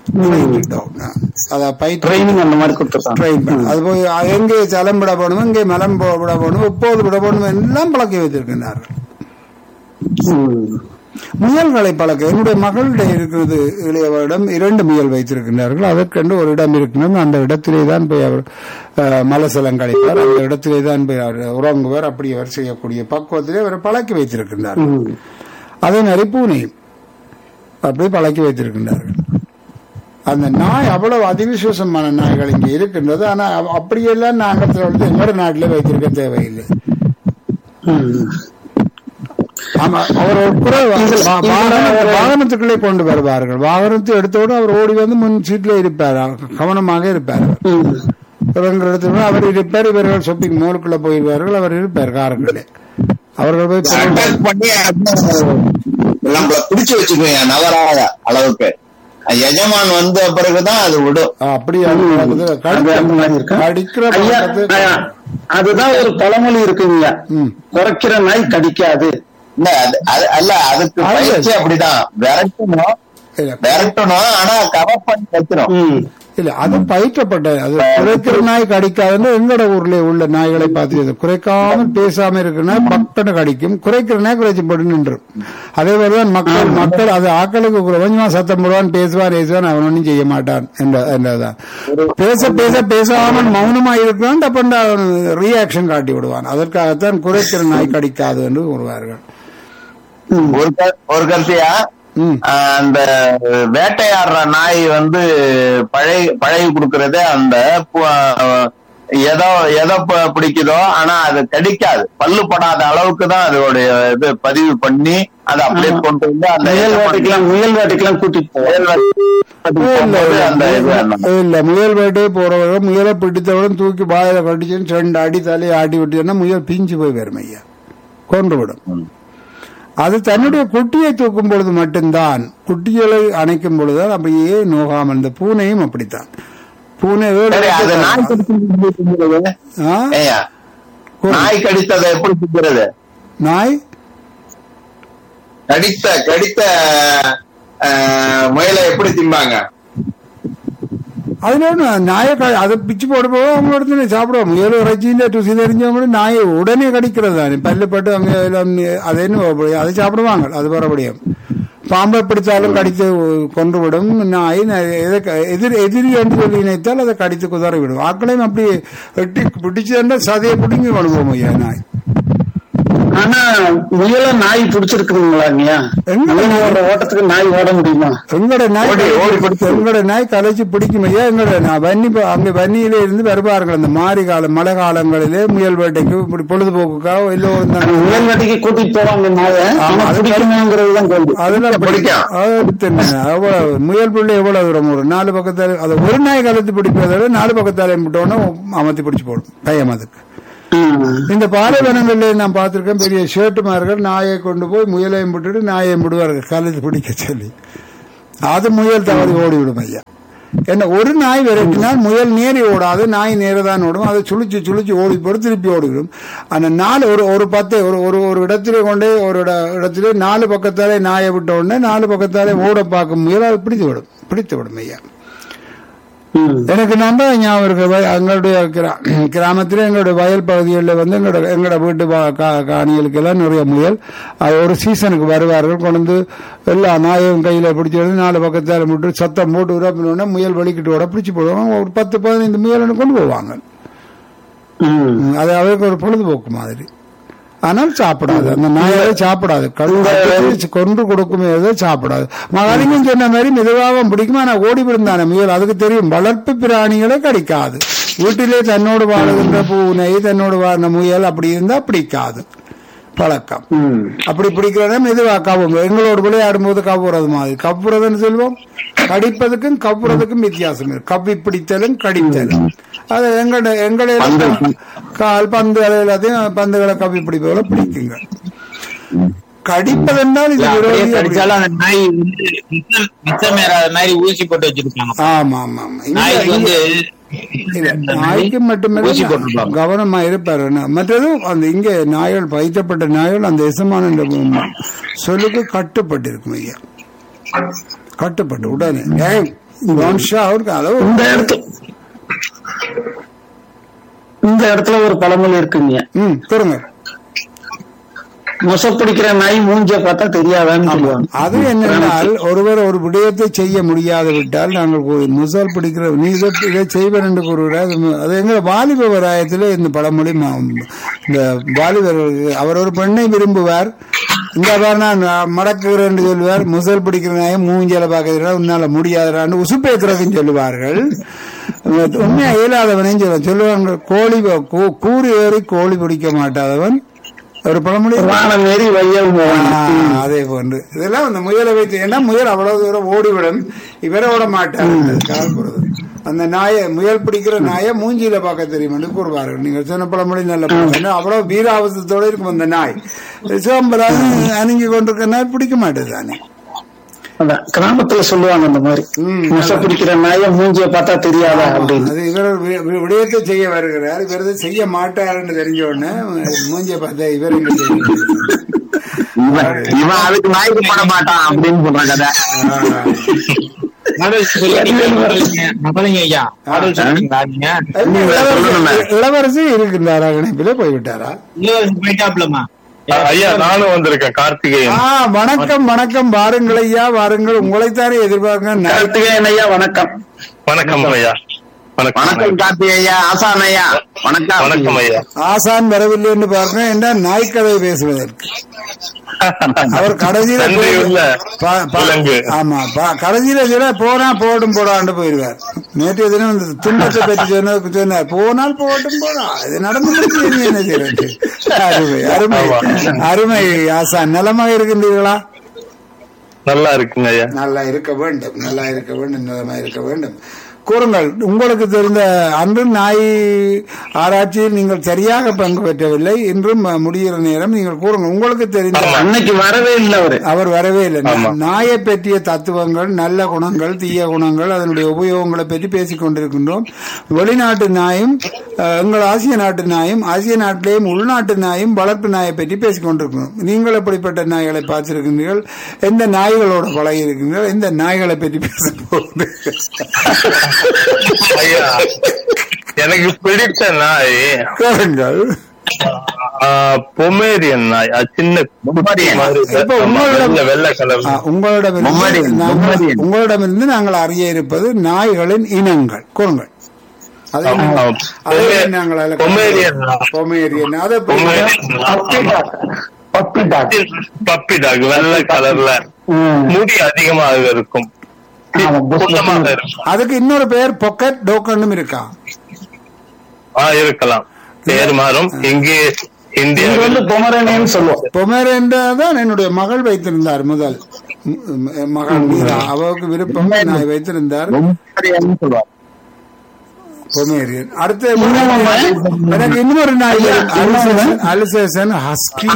அது போய் எங்கே ஜலம் விட போகணும், எங்கே மலம் விட போகணும், எப்போது விட போகணும் எல்லாம் பழக்கி வைத்திருக்கின்றார்கள். முயல்களை பழக்க என்னுடைய மகளிடம் இருக்கிறது. இளையவரிடம் இரண்டு முயல் வைத்திருக்கின்றார்கள். அதற்கென்று ஒரு இடம் இருக்கின்றது. அந்த இடத்திலே தான் போய் அவர் மலசலம் கழிப்பார், அந்த இடத்திலே தான் போய் அவர் உறங்குவார். அப்படி அவர் செய்யக்கூடிய பக்குவத்திலே அவர் பழக்கி வைத்திருக்கின்றார்கள். அதே மாதிரி பூனையும் அப்படி பழக்கி வைத்திருக்கின்றார்கள். அந்த நாய் அவ்வளவு அதிவிசேஷமான நாய்கள் இங்கே இருக்கின்றது. ஆனா அப்படியெல்லாம் நாங்கள் வந்து எங்களோட நாட்டிலே வைத்திருக்க தேவையில்லை. ஆமா, அவர் வாகனத்துக்குள்ளே கொண்டு வருவார்கள். வாகனத்தை எடுத்தோடு அவர் ஓடி வந்து முன் சீட்ல இருப்பார், கவனமாக இருப்பார். இடத்துல அவர் இருப்பார். இவர்கள் ஷாப்பிங் மாலுக்குள்ள போயிருவார்கள், அவர் இருப்பார் காருக்குள்ளே. அவர்கள் போய் பண்ணி நம்மள பிடிச்சு வச்சுக்கோங்க நவராத அளவுக்கு. எஜமான் வந்த பிறகுதான் அது விடும். அப்படியா? கடிக்கிற அதுதான் ஒரு பழமொழி இருக்குங்க, குறைக்கிற நாய் கடிக்காது. அல்ல, அதுக்கு பயிற்சி அப்படிதான். விரட்டணும் விரட்டணும் ஆனா கவர் பண்ணி வைக்கணும். இல்ல, அது பயிற்றப்பட்ட அது குறைக்கிற நாய் கடிக்காதுன்னு எங்களோட ஊர்ல உள்ள நாய்களை பார்த்து குறைக்காமல் பேசாம இருக்கிற பக்கன்னு கடிக்கும், குறைக்கிற நாய் குறைச்சி போட்டு நின்றும். அதே மாதிரிதான் மக்கள் மக்கள் அது ஆக்களுக்கு கொஞ்சமா சத்தம் போடுவான், பேசுவான் பேசுவான், அவன் ஒன்றும் செய்ய மாட்டான் என்றதான். பேச பேச பேசாமல் மௌனமா இருக்கிறான், அப்ப ரியாக்ஷன் காட்டி விடுவான். அதற்காகத்தான் குறைக்கிற நாய் கடிக்காது என்று கூறுவார்கள். ஒரு கருத்தையா, அந்த வேட்டையாடுற நாய் வந்து பழகி பழகி கொடுக்கறது அந்த எதோ எதை பிடிக்குதோ, ஆனா அது கடிக்காது, பல்லு படாத அளவுக்கு தான் அதோடைய இது பதிவு பண்ணி அதை அப்படியே கொண்டு வந்து அந்த முயல் வேட்டைக்கெல்லாம் முயல் வேட்டைக்கெல்லாம் கூட்டிட்டு இல்ல, முயல் வேட்டையை போறவங்க முயலை பிடித்தவுடன் தூக்கி வாயில கடிச்சு ரெண்டு அடி தலையை ஆட்டி விட்டீங்கன்னா முயல் பிஞ்சு போய் வரும் ஐயா, கொண்டு விடும். அது தன்னுடைய குட்டியை தூக்கும் பொழுது மட்டும்தான், குட்டிகளை அணைக்கும் பொழுதுதான் அப்படியே நோகாமல். இந்த பூனையும் அப்படித்தான். பூனை நாய் கடித்ததை எப்படி திங்கிறது? நாய் கடித்த கடித்த முயலை எப்படி திம்பாங்க? அதுல நாயை அதை பிச்சு போட போக அவங்களோட சாப்பிடுவோம். முயல் இறைச்சியில ருசி தெரிஞ்சவங்க நாயை உடனே கடிக்கிறது தானே, பல்லுப்பட்டு அவங்க அதை அதை சாப்பிடுவாங்க. அது வரபடியும் பாம்பை பிடிச்சாலும் கடித்து கொன்றுவிடும். நாய் எதிர் எதிரி என்று சொல்லி நினைத்தால் அதை கடித்து குதறி விடும். ஆக்களையும் அப்படி வெட்டி பிடிச்சதுன்னா சதையை பிடிங்கி கொண்டு ஐயா நாய். ஆனா முயல நாய் பிடிச்சிருக்குங்களா ஐயா? முயலோட ஓட்டத்துக்கு நாய் ஓட முடியுமா? எங்களோட நாய் எங்களோட நாய் கலைச்சு பிடிக்கும் ஐயா. எங்களோட நான் வன்னி அங்க வன்னியில இருந்து வருவார்கள் அந்த மாரி காலம் மழை காலங்களிலே முயல் வேட்டைக்கு இப்படி பொழுதுபோக்குக்காக எல்லோரும் முயல் வேட்டைக்கு கூட்டிட்டு போவாங்க நாயை. அதெல்லாம் பிடிக்கும். அவ்வளவு முயல் பிள்ளை எவ்வளவு தூரம் ஒரு நாலு பக்கத்தால அது ஒரு நாய் கலத்து பிடிப்பதை நாலு பக்கத்தாலே விட்டோன்னா அமர்த்தி பிடிச்சு போடும் பயம் அதுக்கு. இந்த பாலைவனங்கள்ல நான் பார்த்திருக்கேன் பெரிய ஷேட்டுமார்கள் நாயை கொண்டு போய் முயலையும் விட்டுட்டு நாயையும் விடுவார்கள் கலத்து பிடிக்க சொல்லி. அது முயல் தவறி ஓடிவிடும் ஐயா. என்ன ஒரு நாய் விரட்டினால் முயல் நேரி ஓடாது, நாய் நேரதான் ஓடும். அதை சுழிச்சு சுழிச்சு ஓடி போட்டு திருப்பி ஓடிவிடும். அந்த நாலு ஒரு ஒரு பத்து ஒரு ஒரு ஒரு இடத்துல கொண்டே ஒரு இடத்துல நாலு பக்கத்தாலே நாயை விட்ட உடனே நாலு பக்கத்தாலே ஓட பார்க்கும் முயல் அது பிடித்து விடும் பிடித்து விடும் ஐயா. எனக்கு நம்ப ஞாபகம் இருக்கு. எங்களுடைய கிராமத்துல எங்களுடைய வயல் பகுதிகளில் வந்து எங்களோட எங்களோட வீட்டு காணிகளுக்கு எல்லாம் நிறைய முயல் அது ஒரு சீசனுக்கு வருவார்கள். கொண்டு எல்லா நாயும் கையில பிடிச்சி நாலு பக்கத்தால முட்டு சத்தம் போட்டு உரப்பினோடனே முயல் வலிக்கிட்டு ஓட பிடிச்சி போடுவாங்க. ஒரு பத்து பதினைந்து முயல் கொண்டு போவாங்க. அது அவருக்கு ஒரு பொழுதுபோக்கு மாதிரி. ஆனால் சாப்பிடாது அந்த நாயாவே சாப்பிடாது. கழுந்து கொன்று கொடுக்குமே சாப்பிடாது. மகாலிங்கம் சொன்ன மாதிரி மெதுவாக பிடிக்கும். ஆனா ஓடி விழுந்தான முயல் அதுக்கு தெரியும் வளர்ப்பு பிராணிகளை கடிக்காது. வீட்டிலே தன்னோடு வாழுகின்ற பூனை தன்னோடு வாழ்ந்த முயல் அப்படி இருந்தா பிடிக்காது பழக்கம். அப்படி பிடிக்கிறதா மெதுவா கவ்வும். எங்களோடு விளையாடும் போது கவ்வுறது மாதிரி கவ்வுறதுன்னு சொல்லுவோம். கடிப்பதுக்கும் கவ்வுறதுக்கும் வித்தியாசம் இருக்கு. கவ்வி பிடித்தலும் கடித்தலும் அது எங்களோட எங்களை கால் பந்து எல்லாத்தையும் பந்துகளை கவ்வி பிடிப்பதை பிடிக்குங்க. கடிப்பதென்றால் இது ஊசி போட்டு வச்சிருக்காங்க. ஆமா ஆமா நாய்க்கு மட்டுமே கவனமா இருப்பாரு. மற்றது அந்த இங்க நாய்கள் வைக்கப்பட்ட நாய்கள் அந்த எசமான சொல்லுக்கு கட்டுப்பட்டு இருக்கும் ஐயா. கட்டுப்பட்டு உடனே இந்த இடத்துல இந்த இடத்துல ஒரு பழமொழி இருக்குங்க. ம் சொல்லுங்க. மொசப்பிடிக்கிற நாய் மூஞ்ச பார்த்தா தெரியாதான்னு சொல்லுவாங்க. அது என்னென்னால் ஒருவர் ஒரு விடயத்தை செய்ய முடியாது விட்டால் நாங்கள் முசல் பிடிக்கிற நீ இதை செய்வர் என்று கூறுகிறார். அது எங்க வாலிப வராயத்திலே இந்த பழமொழி இந்த வாலிபர் அவர் ஒரு பெண்ணை விரும்புவார். இந்த நான் மடக்குகிறேன் என்று சொல்லுவார். முசல் பிடிக்கிற நாயை மூஞ்சியில பார்க்கிறா உன்னால முடியாதான்னு உசுப்பேத்துறதுன்னு சொல்லுவார்கள். உண்மையா இயலாதவனையும் சொல்ல சொல்லுவாங்க. கோழி கூறு ஏறி கோழி பிடிக்க மாட்டாதவன் ஒரு பழமொழி அதே போன்று இதெல்லாம் அந்த முயலை வைத்து. ஏன்னா முயல் அவ்வளவு தூரம் ஓடிவிடும், இவரை ஓட மாட்டாங்க. அந்த நாயை முயல் பிடிக்கிற நாயை மூஞ்சியில பார்க்க தெரியும் என்று கூறுவார்கள். நீங்க சொன்ன பழமொழி நல்ல அவ்வளவு வீராவசத்தோட இருக்கும் அந்த நாய். சோம்பலாக அணுகி கொண்டிருக்க நாய் பிடிக்க மாட்டேது தானே. கிராமத்துல சொல்லுவாங்க அந்த மாதிரி பிடிக்கிற நாய மூஞ்சிய பார்த்தா தெரியாதா அப்படின்னு. அது இவர் விடயத்தை செய்ய வருகிறார், இவர் செய்ய மாட்டாருன்னு தெரிஞ்ச உடனே மூஞ்சிய பார்த்தா இவர் இவன் அதுக்கு நாய்க்கு போட மாட்டான் அப்படின்னு சொல்றாங்க. இளவரசி இருக்கின்றாரா? இணைப்பிலே போய்விட்டாரா? போயிட்டாப்லமா ஐயா நானும் வந்திருக்கேன். கார்த்திகேயன். வணக்கம் வணக்கம். வாருங்கள் ஐயா வாருங்கள். உங்களைத்தானே எதிர்பார்க்க. கார்த்திகேயன் ஐயா வணக்கம். வணக்கம் ஐயா. வணக்கம் கார்த்திகேயா. ஆசான் ஐயா வணக்கம். வணக்கம் ஐயா. ஆசான் வரவில்லை என்று பார்க்க என்ன நாய்க்கதை பேசுவதற்கு அவர் கடைசியில ஆமா கடைசியில போனா போட்டும் போடாண்டு போயிடுவார். நேற்றைய தினம் இந்த துன்பத்தை பற்றி சொன்ன சொன்னார். போனால் போட்டும் போடா இது நடந்து என்ன செய்யறது. அருமை அருமை அருமை. ஆசான் நலமாக இருக்கின்றீர்களா? நல்லா இருக்குங்க ஐயா. நல்லா இருக்க வேண்டும் நல்லா இருக்க வேண்டும் நலமா இருக்க வேண்டும். கூறுங்கள். உங்களுக்கு தெரிந்த அன்று நாய் ஆராய்ச்சியில் நீங்கள் சரியாக பங்கு பெற்றவில்லை, இன்றும் முடிகிற நேரம் நீங்கள் கூறுங்கள். உங்களுக்கு தெரிந்த அன்னைக்கு வரவே இல்லை அவர் அவர் வரவே இல்லை. நாயை பற்றிய தத்துவங்கள், நல்ல குணங்கள், தீய குணங்கள், அதனுடைய உபயோகங்களை பற்றி பேசிக் கொண்டிருக்கின்றோம். வெளிநாட்டு நாயும் எங்கள் ஆசிய நாட்டு நாயும் ஆசிய நாட்டிலேயும் உள்நாட்டு நாயும் வளர்ப்பு நாயை பற்றி பேசிக் கொண்டிருக்கிறோம். நீங்கள் எப்படிப்பட்ட நாய்களை பார்த்திருக்கின்றீர்கள்? எந்த நாய்களோட பழகி இருக்கின்றீர்கள்? எந்த நாய்களை பற்றி பேசும்போது ஐயா எனக்கு பிடித்த நாய் பொமேரியன் நாய். சின்ன வெள்ளை கலர். உங்களிடமிருந்து உங்களிடமிருந்து நாங்கள் அறிய இருப்பது நாய்களின் இனங்கள். கூறுங்கள். அது ஆமா. அது நாங்கள் அதுல பொமேரியன். பொமேரியன் அது எப்படி? பப்பி டாக் பப்பி டாக் வெள்ளை கலர்ல முடி அதிகமாக இருக்கும், சுத்தமாக இருக்கும். அதுக்கு இன்னொரு பேர் பொக்கெட் டோக்கன்னும் இருக்கா? ஆ, இருக்கலாம், பேர் மாறும். இங்கே இந்தியா இது வந்து பொமரேனியன் சொல்லுவோம். பொமேரியன் தான் என்னுடைய மகள் வைத்திருந்தார் முதல் ம், ம், மகள் மீரா, அவருக்கு விருப்பம் நான் வைத்திருந்தார் சொல்லுவாங்க. பொமேரியன். அடுத்து எனக்கு இன்னொரு நாய் அலிசேஷன், ஹஸ்கி,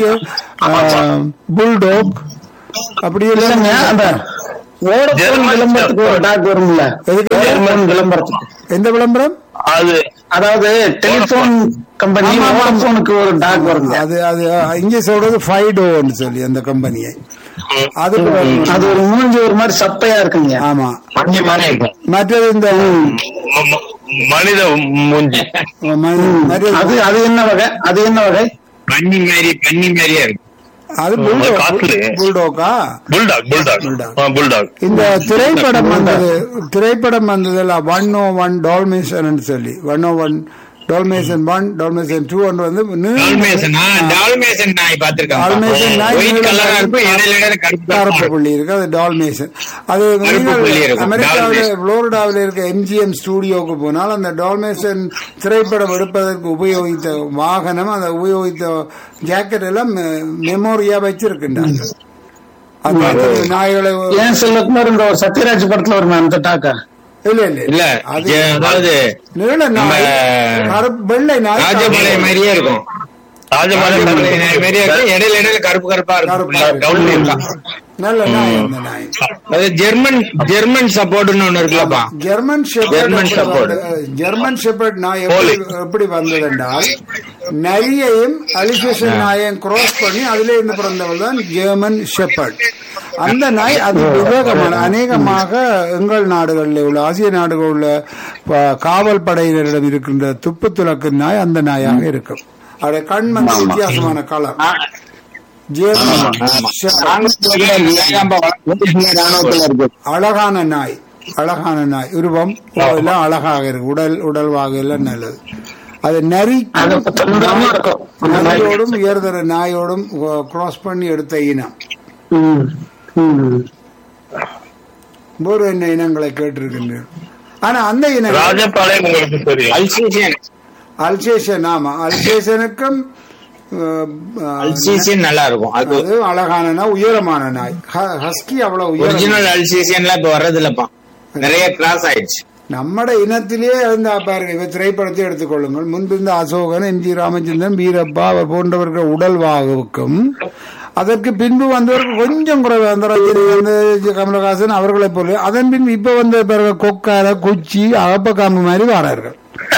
புல்டாக் அப்படி இல்லைங்க, அந்த வோடபோன் விளம்பரத்துக்கு ஒரு டாக் வரும்ல, வோடபோன் விளம்பரத்துக்கு எந்த விளம்பரம்? அது அதாவது டெலிபோன் கம்பெனி வோடபோனுக்கு ஒரு டாக் வருங்க. அது அது இங்கே சொல்றது ஃபைடோன்னு சொல்லி அந்த கம்பெனியை. அது அது ஒரு மூஞ்சி ஒரு மாதிரி சப்பையா இருக்குங்க. ஆமா. மஞ்சு மாதிரி இருக்கும். மற்றது இந்த ம- ம- மனித மூஞ்சி. மற்றது அது அது என்ன வகை? அது என்ன வகை? பன்னி மாதிரி பன்னி மாதிரியா இருக்கு. அது காஸ்ட்லி. புல்டோக்கா? புல்டாக் புல்டாக் ஆ, புல்டாக். இந்த திரைப்படம் வந்தது, திரைப்படம் வந்ததுல ஒன் ஓ ஒன் டால்மேஷன் சொல்லி ஒன் ஓ one Dalmatian one Dalmatian two வந்து டால்மேஷன் டால்மேஷன் நாய் பாத்திருக்காங்க. டால்மேஷன் நாய் ஒயிட் கலரா இருக்கும், இடையில இடையில கருப்பு கருப்பு கருப்பு புள்ளி இருக்கு, அது டால்மேஷன். அது கருப்பு புள்ளி இருக்கும். அமெரிக்காவில் டால்மேஷன். புளோரிடாவில் இருக்க எம்ஜிஎம் ஸ்டுடியோக்கு போனால் அந்த டால்மேஷன் திரைப்படம் எடுப்பதற்கு உபயோகித்த வாகனம், அந்த உபயோகித்த ஜாக்கெட் எல்லாம் மெமோரியா வச்சிருக்கின்றாங்க. அது நாய்களை ஏன் செல்வகுமார் இந்த ஒரு சத்யராஜ் படத்துல வருமா அந்த டாக்கா? இல்ல இல்ல இல்ல அது ஜெ- அதாவது நீள நாய், நம்ம கருப்பு வெள்ளை நாய், ராஜமலை மாதிரியே இருக்கும். ராஜமலை ராஜமலை நாய் மாதிரியே இருக்கும், இடையில இடையில கருப்பு கருப்பா கருப்பு இருக்கும். கவுன்ல இருக்கா. நல்ல நாய் அந்த நாய். அது ஜெர்மன் ஜெர்மன் சப்போர்ட்னு ஒண்ணு இருக்குல்லப்பா. German German shepherd shepherd. German shepherd நாய் எப்படி எப்படி வந்தது என்றால், நரியையும் அலிசேஷன் நாயையும் கிராஸ் பண்ணி அதிலே இருந்து பிறந்தவள் தான் ஜெர்மன் ஷெப்பர்ட். அந்த நாய் அது விவேகமான, அநேகமாக எங்கள் நாடுகளில் உள்ள ஆசிய நாடுகளில் உள்ள ப- காவல் படையினரிடம் இருக்கின்ற துப்பு துலக்கு நாய் அந்த நாயாக இருக்கும். அவருடைய கண் வந்து வித்தியாசமான கலர். German shepherd. அழகான நாய், அழகான நாய், உருவம் எல்லாம் அழகாக இருக்கு, உடல் உடல்வாக எல்லாம் நல்லது. அது நரி அது தொந்தரமா இருக்கும். நரியோடும் உயர்தர நாயோடும் கிராஸ் பண்ணி எடுத்த இனம். ம், ம். ஒரு என்ன இனங்களை கேட்டிருக்கின்றனர். ஆனா அந்த இனம் ராஜபாளையம் உங்களுக்கு தெரியும். அல்சீசியன் அல்சேஷன். ஆமா, அல்சேஷனுக்கும் அல்சீசியன் நல்லா இருக்கும். அது அது அழகான நாய், உயரமான நாய். ஹ- ஹஸ்கி அவ்வளவு உயரம். ஒரிஜினல் அல்சீசியன்லாம் இப்ப வர்றது இல்லப்பா, நிறைய கிராஸ் ஆயிடுச்சு. நம்மட இனத்திலேயே இருந்த பாருங்க, இவ திரைப்படத்தை எடுத்துக்கொள்ளுங்கள். முன்பிருந்த அசோகன், எம் ஜி ராமச்சந்திரன், வீரப்பா அவர் போன்றவர்கள் உடல்வாகுக்கும் அதற்கு பின்பு வந்தவர்கள் கொஞ்சம் குறைவு. அந்த ரஜினி வந்து கமலஹாசன் அவர்களை போல. அதன் பின்பு இப்ப வந்த பிறகு கொக்கார, குச்சி, அகப்பக்காம்பு மாதிரி வரார்கள்.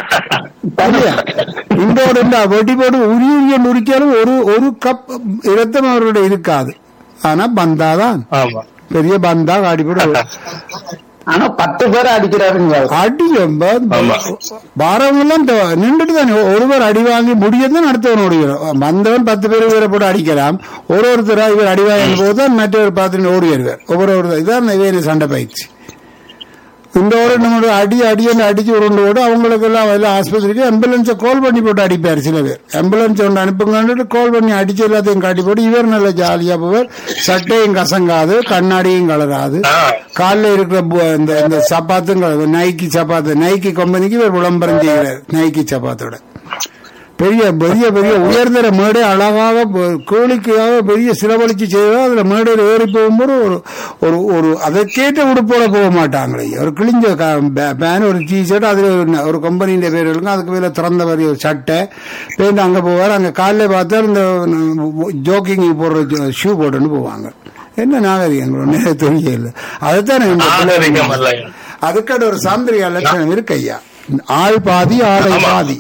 இந்தோட வெட்டி போட்டு உரி உரிய நுரிக்காலும் ஒரு ஒரு கப் இரத்தம் அவர்களுடைய இருக்காது. ஆனா பந்தாதான், ஆமா. பெரிய பந்தா அடிப்படை ஆனா பத்து பேரை அடிக்கிறாருங்க. அடிக்கும் வாரவங்க எல்லாம் நின்றுட்டு தானே ஒருவர் அடி வாங்கி முடியதான் அடுத்தவன் ஓடுகிறோம். வந்தவன் பத்து பேர் இவரை போட்டு அடிக்கலாம். ஒரு ஒருத்தரா இவர் அடி வாங்கும் போதுதான் மற்றவர் பார்த்துட்டு ஓடி வருவார். ஒவ்வொரு ஒரு இதான் இவன் சண்டை பயிற்சி. இந்த ஒரு நம்மளுடைய அடி அடியை அடிச்சு உருண்டு போட்டு அவங்களுக்கு எல்லாம் எல்லாம் ஆஸ்பத்திரிக்கு ஆம்புலன்ஸை கால் பண்ணி போட்டு அடிப்பார் சில பேர். ஆம்புலன்ஸ் ஒன்று அனுப்புங்கன்னு கால் பண்ணி அடிச்சு எல்லாத்தையும் காட்டி போட்டு இவர் நல்ல ஜாலியா போவார். சட்டையும் கசங்காது, கண்ணாடியும் கலராது, காலில் இருக்கிற இந்த இந்த சப்பாத்தும் கலரு. நைக்கி சப்பாத்து, நைக்கி கம்பெனிக்கு இவர் விளம்பரம் செய்கிறார். நைக்கி சப்பாத்தோட பெரிய பெரிய பெரிய உயர்தர மேடை அழகாக கோழிக்காக பெரிய சிலவழிச்சு செய்வதா. அதுல மேடையில் ஏறி போகும்போது ஒரு ஒரு ஒரு அதற்கேற்ற உடுப்போட போக மாட்டாங்களே. ஒரு கிழிஞ்ச பேன், ஒரு டி ஷர்ட், அதுல ஒரு கம்பெனியின் பேர் இருக்கும், அதுக்கு மேல திறந்த மாதிரி ஒரு சட்டை பேருந்து அங்க போவார். அங்க காலைல பார்த்தா இந்த ஜோக்கிங் போடுற ஷூ போட்டுன்னு போவாங்க. என்ன நாகரிகம் தெரியல. அதுதான் அதுக்கான ஒரு சாந்திரிக லட்சணம் இருக்கு ஐயா. ஆள் பாதி ஆடை பாதி.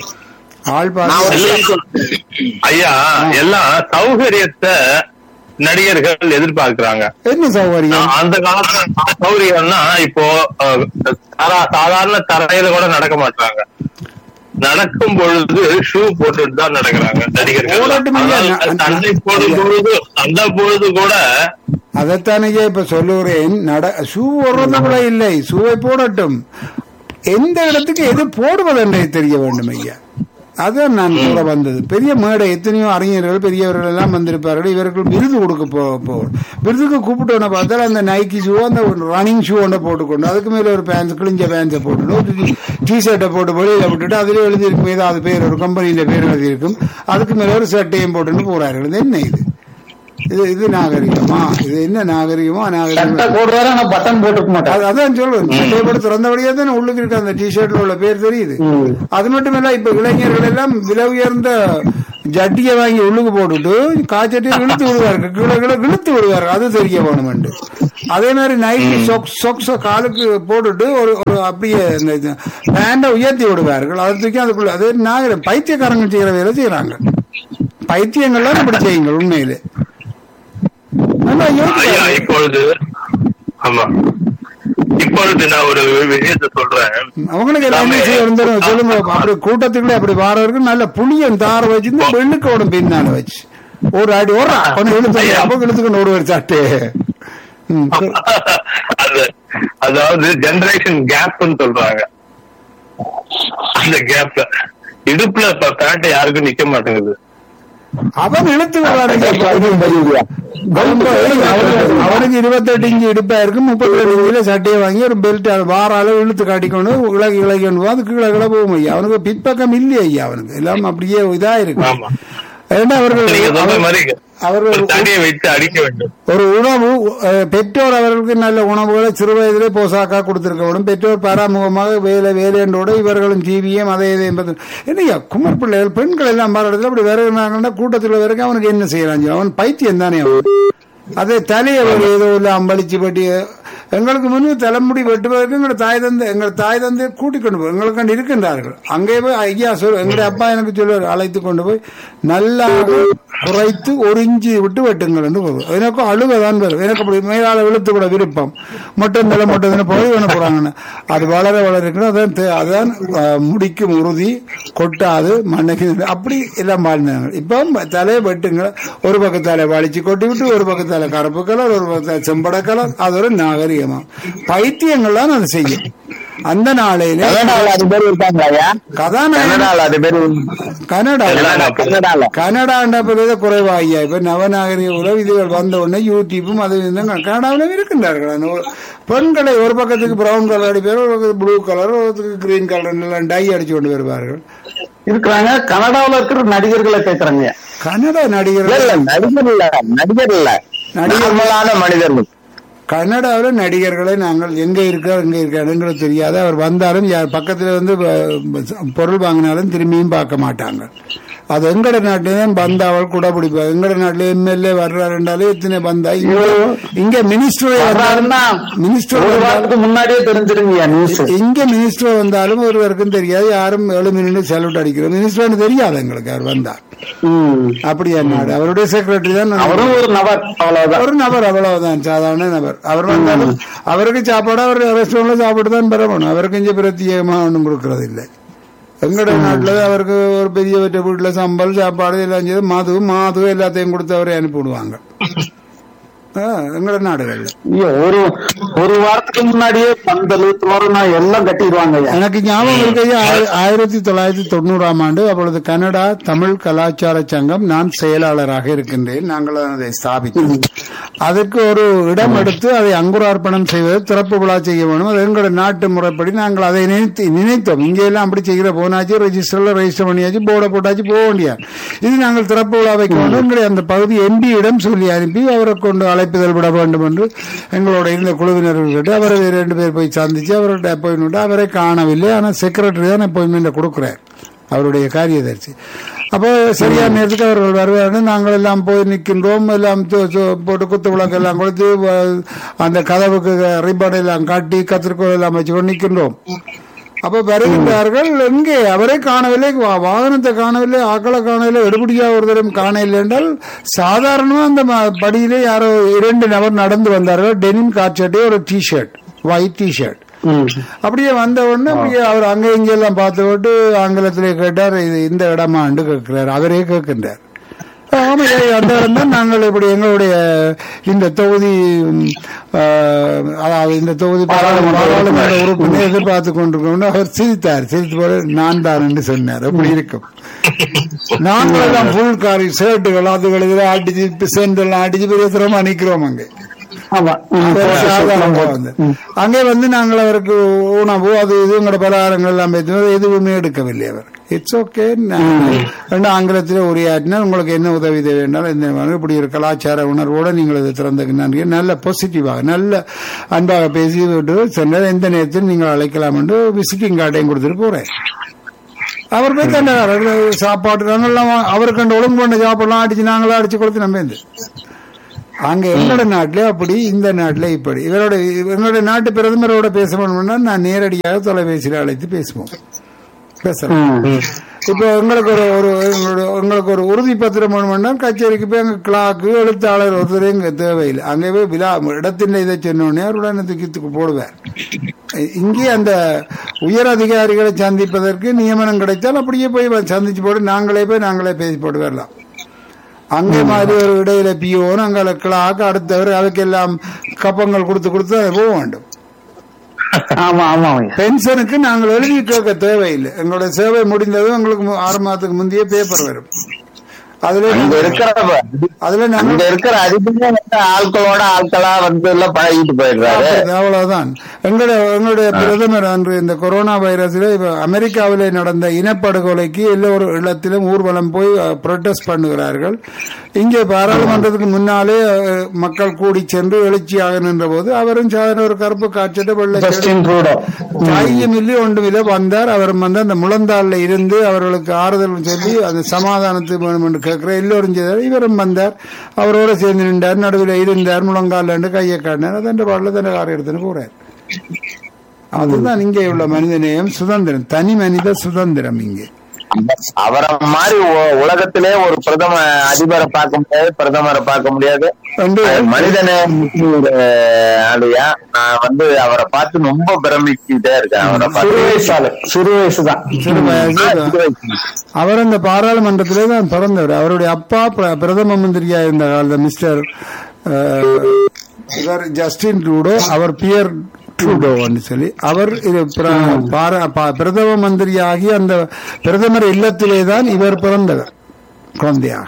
ஐயா, எல்லாம் சௌகரியத்தை நடிகர்கள் எதிர்பார்க்கிறாங்க. என்ன சௌகரியம்? அந்த காலத்துல சௌகரியம்னா இப்போ சாதாரண தரையில கூட நடக்க மாட்டாங்க. நடக்கும் பொழுது ஷூ போட்டுட்டு தான் நடக்கிறாங்க நடிகர்கள். சண்டை போடும் பொழுது அந்த பொழுது கூட அதைத்தானே இப்ப சொல்லுகிறேன். நட ஷூ போடுறது கூட இல்லை, ஷூவை போடட்டும். எந்த இடத்துக்கு எது போடுவது என்றே தெரிய வேண்டும் ஐயா. அதான் நான் கூட வந்தது. பெரிய மேடை, எத்தனையோ அறிஞர்கள் பெரியவர்கள் எல்லாம் வந்திருப்பார்கள். இவர்கள் விருது கொடுக்க போ விருதுக்கு கூப்பிட்டோன்னு பார்த்தால் அந்த நைக்கி ஷூ, அந்த ரன்னிங் ஷூ ஒன்றை போட்டுக்கொண்டு அதுக்கு மேல ஒரு பேண்ட், கிழிஞ்ச பேண்ட்ஸை போட்டுட்டு டி ஷர்ட்டை போட்டு வெளியில விட்டுட்டு அதுல எழுதியிருக்கும் ஏதாவது பேர், ஒரு கம்பெனியில பேர் எழுதியிருக்கும், அதுக்கு மேல ஒரு ஷர்ட்டையும் போட்டுன்னு போறார்கள். இது என்ன இது? இது இது நாகரிகமா? இது என்ன நாகரிகமா? நாகரிகம் பட்டன் போட்டுக்க மாட்டேன். அதான் சொல்லுவேன், திறந்தபடியா தான் உள்ளுக்கு இருக்க அந்த டி ஷர்ட்ல உள்ள பேர் தெரியுது. அது மட்டும் இல்ல, இப்ப இளைஞர்கள் எல்லாம் விலை உயர்ந்த ஜட்டியை வாங்கி உள்ளுக்கு போட்டுட்டு காய்ச்சட்டியை இழுத்து விடுவார்கள், கீழே கீழே இழுத்து விடுவார்கள். அது தெரிய வேணும். அதே மாதிரி நைட்டி சொக்ஸ காலுக்கு போட்டுட்டு ஒரு அப்படியே பேண்டை உயர்த்தி விடுவார்கள். அது தூக்கி அதுக்குள்ள அது நாகரிகம். பைத்தியக்காரங்க செய்யற வேலை செய்யறாங்க. பைத்தியங்கள்லாம் இப்படி செய்யுங்கள் உண்மையிலே. இப்பொழுது ஆமா இப்பொழுது நான் ஒரு விஷயத்த சொல்றேன். அவங்களுக்கு எல்லாமே சொல்லுங்க. அப்படி கூட்டத்துக்குள்ள அப்படி வாரவருக்கு நல்ல புளியன் தார வச்சு வெள்ளுக்கோட பின்னால வச்சு ஒரு அடி ஒரு இழுத்து அப்ப இழுத்துக்கொண்டு ஒரு சாட்டு. அதாவது ஜெனரேஷன் கேப்னு சொல்றாங்க. அந்த கேப்ல இடுப்புல பேண்ட் யாருக்கும் நிக்க மாட்டேங்குது. அவன் இழுத்து அவனுக்கு இருபத்தெட்டு இன்ச்சு இடுப்பா இருக்கு, முப்பத்தி ரெண்டு இன்ச்சுல சட்டையை வாங்கி ஒரு பெல்ட் வார அளவு இழுத்து காட்டிக்கொண்டு இலகி இலகி அது கீழே கீழே போகும் ஐயா. அவனுக்கு பிற்பக்கம் இல்லையா ஐயா, அவனுக்கு எல்லாம் அப்படியே இதா இருக்கு. ஒரு உணவு பெற்றோர் அவர்களுக்கு நல்ல உணவுகளை சிறு வயதிலே போசாக்கா கொடுத்திருக்க வேண்டும். பெற்றோர் பராமுகமாக வேலை வேலையண்டோட இவர்களும் ஜீவியம் அதை இதை என்னையா குமர் பிள்ளைகள் பெண்கள் எல்லாம் பாராட்டத்தில் அப்படி வருகிறாங்கன்னா கூட்டத்தில் வரைக்கும் அவனுக்கு என்ன செய்யறாங்க? அவன் பைத்தியம் தானே அவன். அதே தலையை ஏதோ இல்ல அம்பளிச்சு பட்டி எங்களுக்கு முன்பு தலைமுடி வெட்டுவதற்கு எங்களை தாய் தந்தை எங்கள் தாய் தந்தையை கூட்டிக் கொண்டு போய் எங்களுக்கு இருக்கின்றார்கள். அங்கே போய் ஐயா சொல் எங்களுடைய அப்பா எனக்கு சொல்லுவார், அழைத்து கொண்டு போய் நல்லா குறைத்து ஒரு இஞ்சி விட்டு வெட்டுங்கள் என்று போகும். எனக்கும் அழுகதான் வரும். எனக்கு அப்படி மேலால விழுத்து கூட விருப்பம் மொட்டை நில மொட்டை போய் வேண போறாங்கன்னு அது வளர வளர அதான் அதான் முடிக்கும் உறுதி கொட்டாது மண்ணுக்கு அப்படி எல்லாம் வாழ்ந்தாங்க. இப்போ தலையை வெட்டுங்க, ஒரு பக்கத்தால வலிச்சு கொட்டி விட்டு ஒரு பக்கத்தால கருப்பு கலர் ஒரு பக்கத்தால செம்பட கலர். அது ஒரு நாகரிகமா பைத்தியங்கள் தான் அது செய்யும். அந்த நாளையில கனடா குறைவாகியா இப்ப நவநாகரிக உறவு இதுகள் வந்த உடனே யூடியூப்பும் அது கனடாவிலும் இருக்கின்றார்கள். பெண்களை ஒரு பக்கத்துக்கு பிரவுன் கலர் அடிப்பார், ஒரு பக்கத்துக்கு ப்ளூ கலர், ஒரு கிரீன் கலர் டை அடிச்சு கொண்டு வருவார்கள் இருக்கிறாங்க. கனடாவில் இருக்கிற நடிகர்களை கேட்கறாங்க. கனடா நடிகர்கள் நடிகர் இல்ல நடிகர் இல்ல நடிகர்களான மனிதர்கள். கன்னடாவில் நடிகர்களை நாங்கள் எங்க இருக்கார் எங்க இருக்காருங்கிறது தெரியாது. அவர் வந்தாலும் யார் பக்கத்துல வந்து பொருள் வாங்கினாலும் திரும்பியும் பார்க்க மாட்டாங்க. அது எங்கட நாட்டில்தான் பந்தாவல் கூட பிடிப்பாங்க. எங்கட நாட்டுல எம்எல்ஏ வர்றாருண்டாலே எத்தனை பந்தா இங்க மினிஸ்டர் மினிஸ்டர் முன்னாடியே தெரிஞ்சிருங்க. இங்க மினிஸ்டர் வந்தாலும் ஒருவருக்கும் தெரியாது, யாரும் ஏழு மினிட் சல்யூட் அடிக்கிறோம். மினிஸ்டர் தெரியாது எங்களுக்கு அவர் வந்தார். அப்படியா நாடு அவருடைய செக்ரட்டரி தான் அவரும் ஒரு நபர், ஒரு நபர் அவ்வளவுதான், சாதாரண நபர். அவர் வந்தாலும் அவருக்கு சாப்பாடு அவர் ரெஸ்டாரண்ட்ல சாப்பிட்டு தான் பெறணும். அவருக்கு இங்க பிரத்யேகமா ஒன்றும் கொடுக்கறது இல்லை. எங்கட நாட்டுல அவருக்கு ஒரு பெரிய வீட்டுல சம்பல் சாப்பாடு எல்லாம் செய்து மாது மாது எல்லாத்தையும் கொடுத்து அவரை அனுப்பிவிடுவாங்க எங்கட நாடுகள்ல. ஒரு ஒரு வாரத்துக்கு முன்னாடியே பந்தல் தோரணா எல்லாம் கட்டிடுவாங்க. எனக்கு ஞாபகம் இருக்கு, ஆயிரத்தி தொள்ளாயிரத்தி தொண்ணூறாம் ஆண்டு அப்பொழுது கனடா தமிழ் கலாச்சார சங்கம் நான் செயலாளராக இருக்கின்றேன். நாங்கள் அதை ஸ்தாபித்தோம். அதற்கு ஒரு இடம் எடுத்து அதை அங்குரார்ப்பணம் செய்வது, திறப்பு விழா செய்ய வேணும். அது எங்களோட நாட்டு முறைப்படி நாங்கள் அதை நினைத்து நினைத்தோம். இங்கே எல்லாம் அப்படி செய்கிற போனாச்சு, ரெஜிஸ்டர்ல ரெஜிஸ்டர் பண்ணியாச்சு, போர்டை போட்டாச்சு, போக வேண்டியாது. இது நாங்கள் திறப்பு விழா வைக்க வேண்டும். எங்களுடைய அந்த பகுதி எம்பியிடம் சொல்லி அனுப்பி அவரை கொண்டு அழைப்புதல் விட வேண்டும் என்று எங்களோட இருந்த குழுவினர்கள் கேட்டு அவரை ரெண்டு பேர் போய் சந்திச்சு அவரோட அப்பாயின்மெண்ட் அவரை காணவில்லை. ஆனால் செக்ரட்டரி தான் அப்பாயின்மெண்ட் கொடுக்குறார், அவருடைய காரியதர்சி. அப்போ சரியான நேரத்துக்கு அவர்கள் வருவார்கள். நாங்கள் எல்லாம் போய் நிற்கின்றோம். எல்லாம் போட்டு குத்து விளக்கு எல்லாம் கொடுத்து அந்த கதவுக்கு ரிப்பன் எல்லாம் காட்டி கத்திரிக்கோள் எல்லாம் வச்சு நிற்கின்றோம். அப்ப வருகின்றார்கள். எங்கே அவரை காணவில்லை, வாகனத்தை காணவில்லை, ஆக்களை காணவில்லை, எடுபடியா ஒரு தரம் காணவில்லை என்றால் சாதாரணமா அந்த படியிலே யாரோ இரண்டு நபர் நடந்து வந்தார்கள். டெனிம் காட்சட்டே ஒரு T shirt, white T shirt. அப்படியே வந்த உடனே அப்படியே அவர் அங்க இங்கெல்லாம் பார்த்து விட்டு ஆங்கிலத்திலே கேட்டார், இது இந்த இடமாண்டு கேட்கிறார். அவரே கேட்கின்றார். ஆமா, அந்த இடம் தான் நாங்கள் இப்படி எங்களுடைய இந்த தொகுதி ஆஹ், அதாவது இந்த தொகுதி பாராளுமன்ற உறுப்பினர் எதிர்பார்த்து கொண்டிருக்கோம். அவர் சிரித்தார். சிரித்து போல நான் தான் என்று சொன்னார். அப்படி இருக்கும். நாங்கள் எல்லாம் ஃபுல் காரி ஷர்ட்டுகள் அதுகள் இதெல்லாம் அடிச்சு சென்டெல்லாம் அடிச்சு பெரிய திறமா நிக்கிறோம் அங்கே. அங்கே வந்து நாங்கள் அவருக்கு உணவு அது இது எங்களோட பலகாரங்கள் எல்லாம் பேசுவது எதுவுமே எடுக்கவில்லை. அவர் இட்ஸ் ஓகே ரெண்டு ஆங்கிலத்தில் உரையாற்றினால் உங்களுக்கு என்ன உதவி தேவை என்றால் இந்த இப்படி ஒரு கலாச்சார உணர்வோடு நீங்கள் இதை திறந்தக்கு நன்றி நல்ல பாசிட்டிவாக நல்ல அன்பாக பேசி விட்டு சென்றால் எந்த நேரத்தில் நீங்கள் அழைக்கலாம் என்று விசிட்டிங் கார்டையும் கொடுத்துட்டு போறேன். அவர் போய் தண்டாரு சாப்பாட்டு நாங்கெல்லாம் அவருக்கு கண்டு ஒழுங்கு பண்ண சாப்பாடுலாம் அடிச்சு நாங்களாம் அடிச்சு கொடுத்து நம்ம அங்க எங்களோட நாட்டிலே அப்படி இந்த நாட்டிலே இப்படி இவரோட எங்களுடைய நாட்டு பிரதமரோட பேசணும்னா நான் நேரடியாக தொலைபேசியில் அழைத்து பேசுவோம் பேசலாம். இப்போ எங்களுக்கு ஒரு ஒரு எங்களுக்கு ஒரு உறுதி பத்திரம் வேணும்னா கச்சேரிக்கு போய் அங்கே கிளாக்கு எழுத்தாளர் ஒருத்தர் இங்கே தேவையில்லை. அங்கே போய் விழா இடத்தின் இதை சொன்னோடனே அவருடன் தூக்கி போடுவார். இங்கே அந்த உயர் அதிகாரிகளை சந்திப்பதற்கு நியமனம் கிடைத்தால் அப்படியே போய் சந்திச்சு போட்டு நாங்களே போய் நாங்களே பேசி போட்டு வரலாம். அங்கே மாதிரி ஒரு இடையில பியோன்னு அங்கே கிளாக்கு அடுத்தவர் அதுக்கெல்லாம் கப்பங்கள் கொடுத்து கொடுத்து அதை போக வேண்டும். ஆமா ஆமா பென்ஷனுக்கு நாங்கள் எழுதி கேட்க தேவையில்லை. எங்களுடைய சேவை முடிந்ததும் எங்களுக்கு ஆறு மாதத்துக்கு முந்தைய பேப்பர் வரும். அதுல இருக்கிற அதுல நாங்க இருக்கிற அதிகமா ஆட்களோட ஆட்களா வந்து எல்லாம் பழகிட்டு போயிடுறாரு. அவ்வளவுதான். எங்களுடைய எங்களுடைய பிரதமர் அன்று இந்த கொரோனா வைரஸ்ல இப்ப அமெரிக்காவிலே நடந்த இனப்படுகொலைக்கு எல்லோரும் இடத்திலும் ஊர்வலம் போய் புரொட்டஸ்ட் பண்ணுகிறார்கள். இங்கே பாராளுமன்றத்துக்கு முன்னாலே மக்கள் கூடி சென்று எழுச்சியாக நின்ற போது அவரும் சாதாரண ஒரு கருப்பு காய்ச்சிட்டு வெள்ளை தாயும் இல்லை ஒன்றும் இல்லை வந்தார். அவர் வந்து அந்த முழந்தாள்ல இருந்து அவர்களுக்கு ஆறுதல் சொல்லி அந்த சமாதானத்துக்கு வேணும் என்று கேட்கிற எல்லோரும் செய்தார். இவரும் வந்தார். அவரோட சேர்ந்து நின்றார். நடுவில் இருந்தார். முழங்கால் கையை காட்டினார். அதன் பாடல தன் காரை எடுத்துன்னு போறார். அதுதான் இங்கே உள்ள மனிதநேயம், சுதந்திரம், தனி மனித சுதந்திரம். இங்கே அவரை மாதிரி உலகத்திலே ஒரு பிரதம அதிபரை பார்க்க முடியாது, பிரதமரை பார்க்க முடியாது. மனிதநேயம் நான் வந்து அவரை பார்த்து ரொம்ப பிரமிச்சுட்டே இருக்கேன். அவரை சிறு வயசுதான் சிறு வயசு அவர் அந்த பாராளுமன்றத்திலே தான் பிறந்தவர். அவருடைய அப்பா பிரதம மந்திரியா இருந்த காலத்தில் மிஸ்டர் ஜஸ்டின் ட்ரூடோ, அவர் பியர் ட்ரூடோன்னு சொல்லி அவர் பிரதம மந்திரியாகி அந்த பிரதமர் இல்லத்திலே தான் இவர் பிறந்தவர் குழந்தையாக.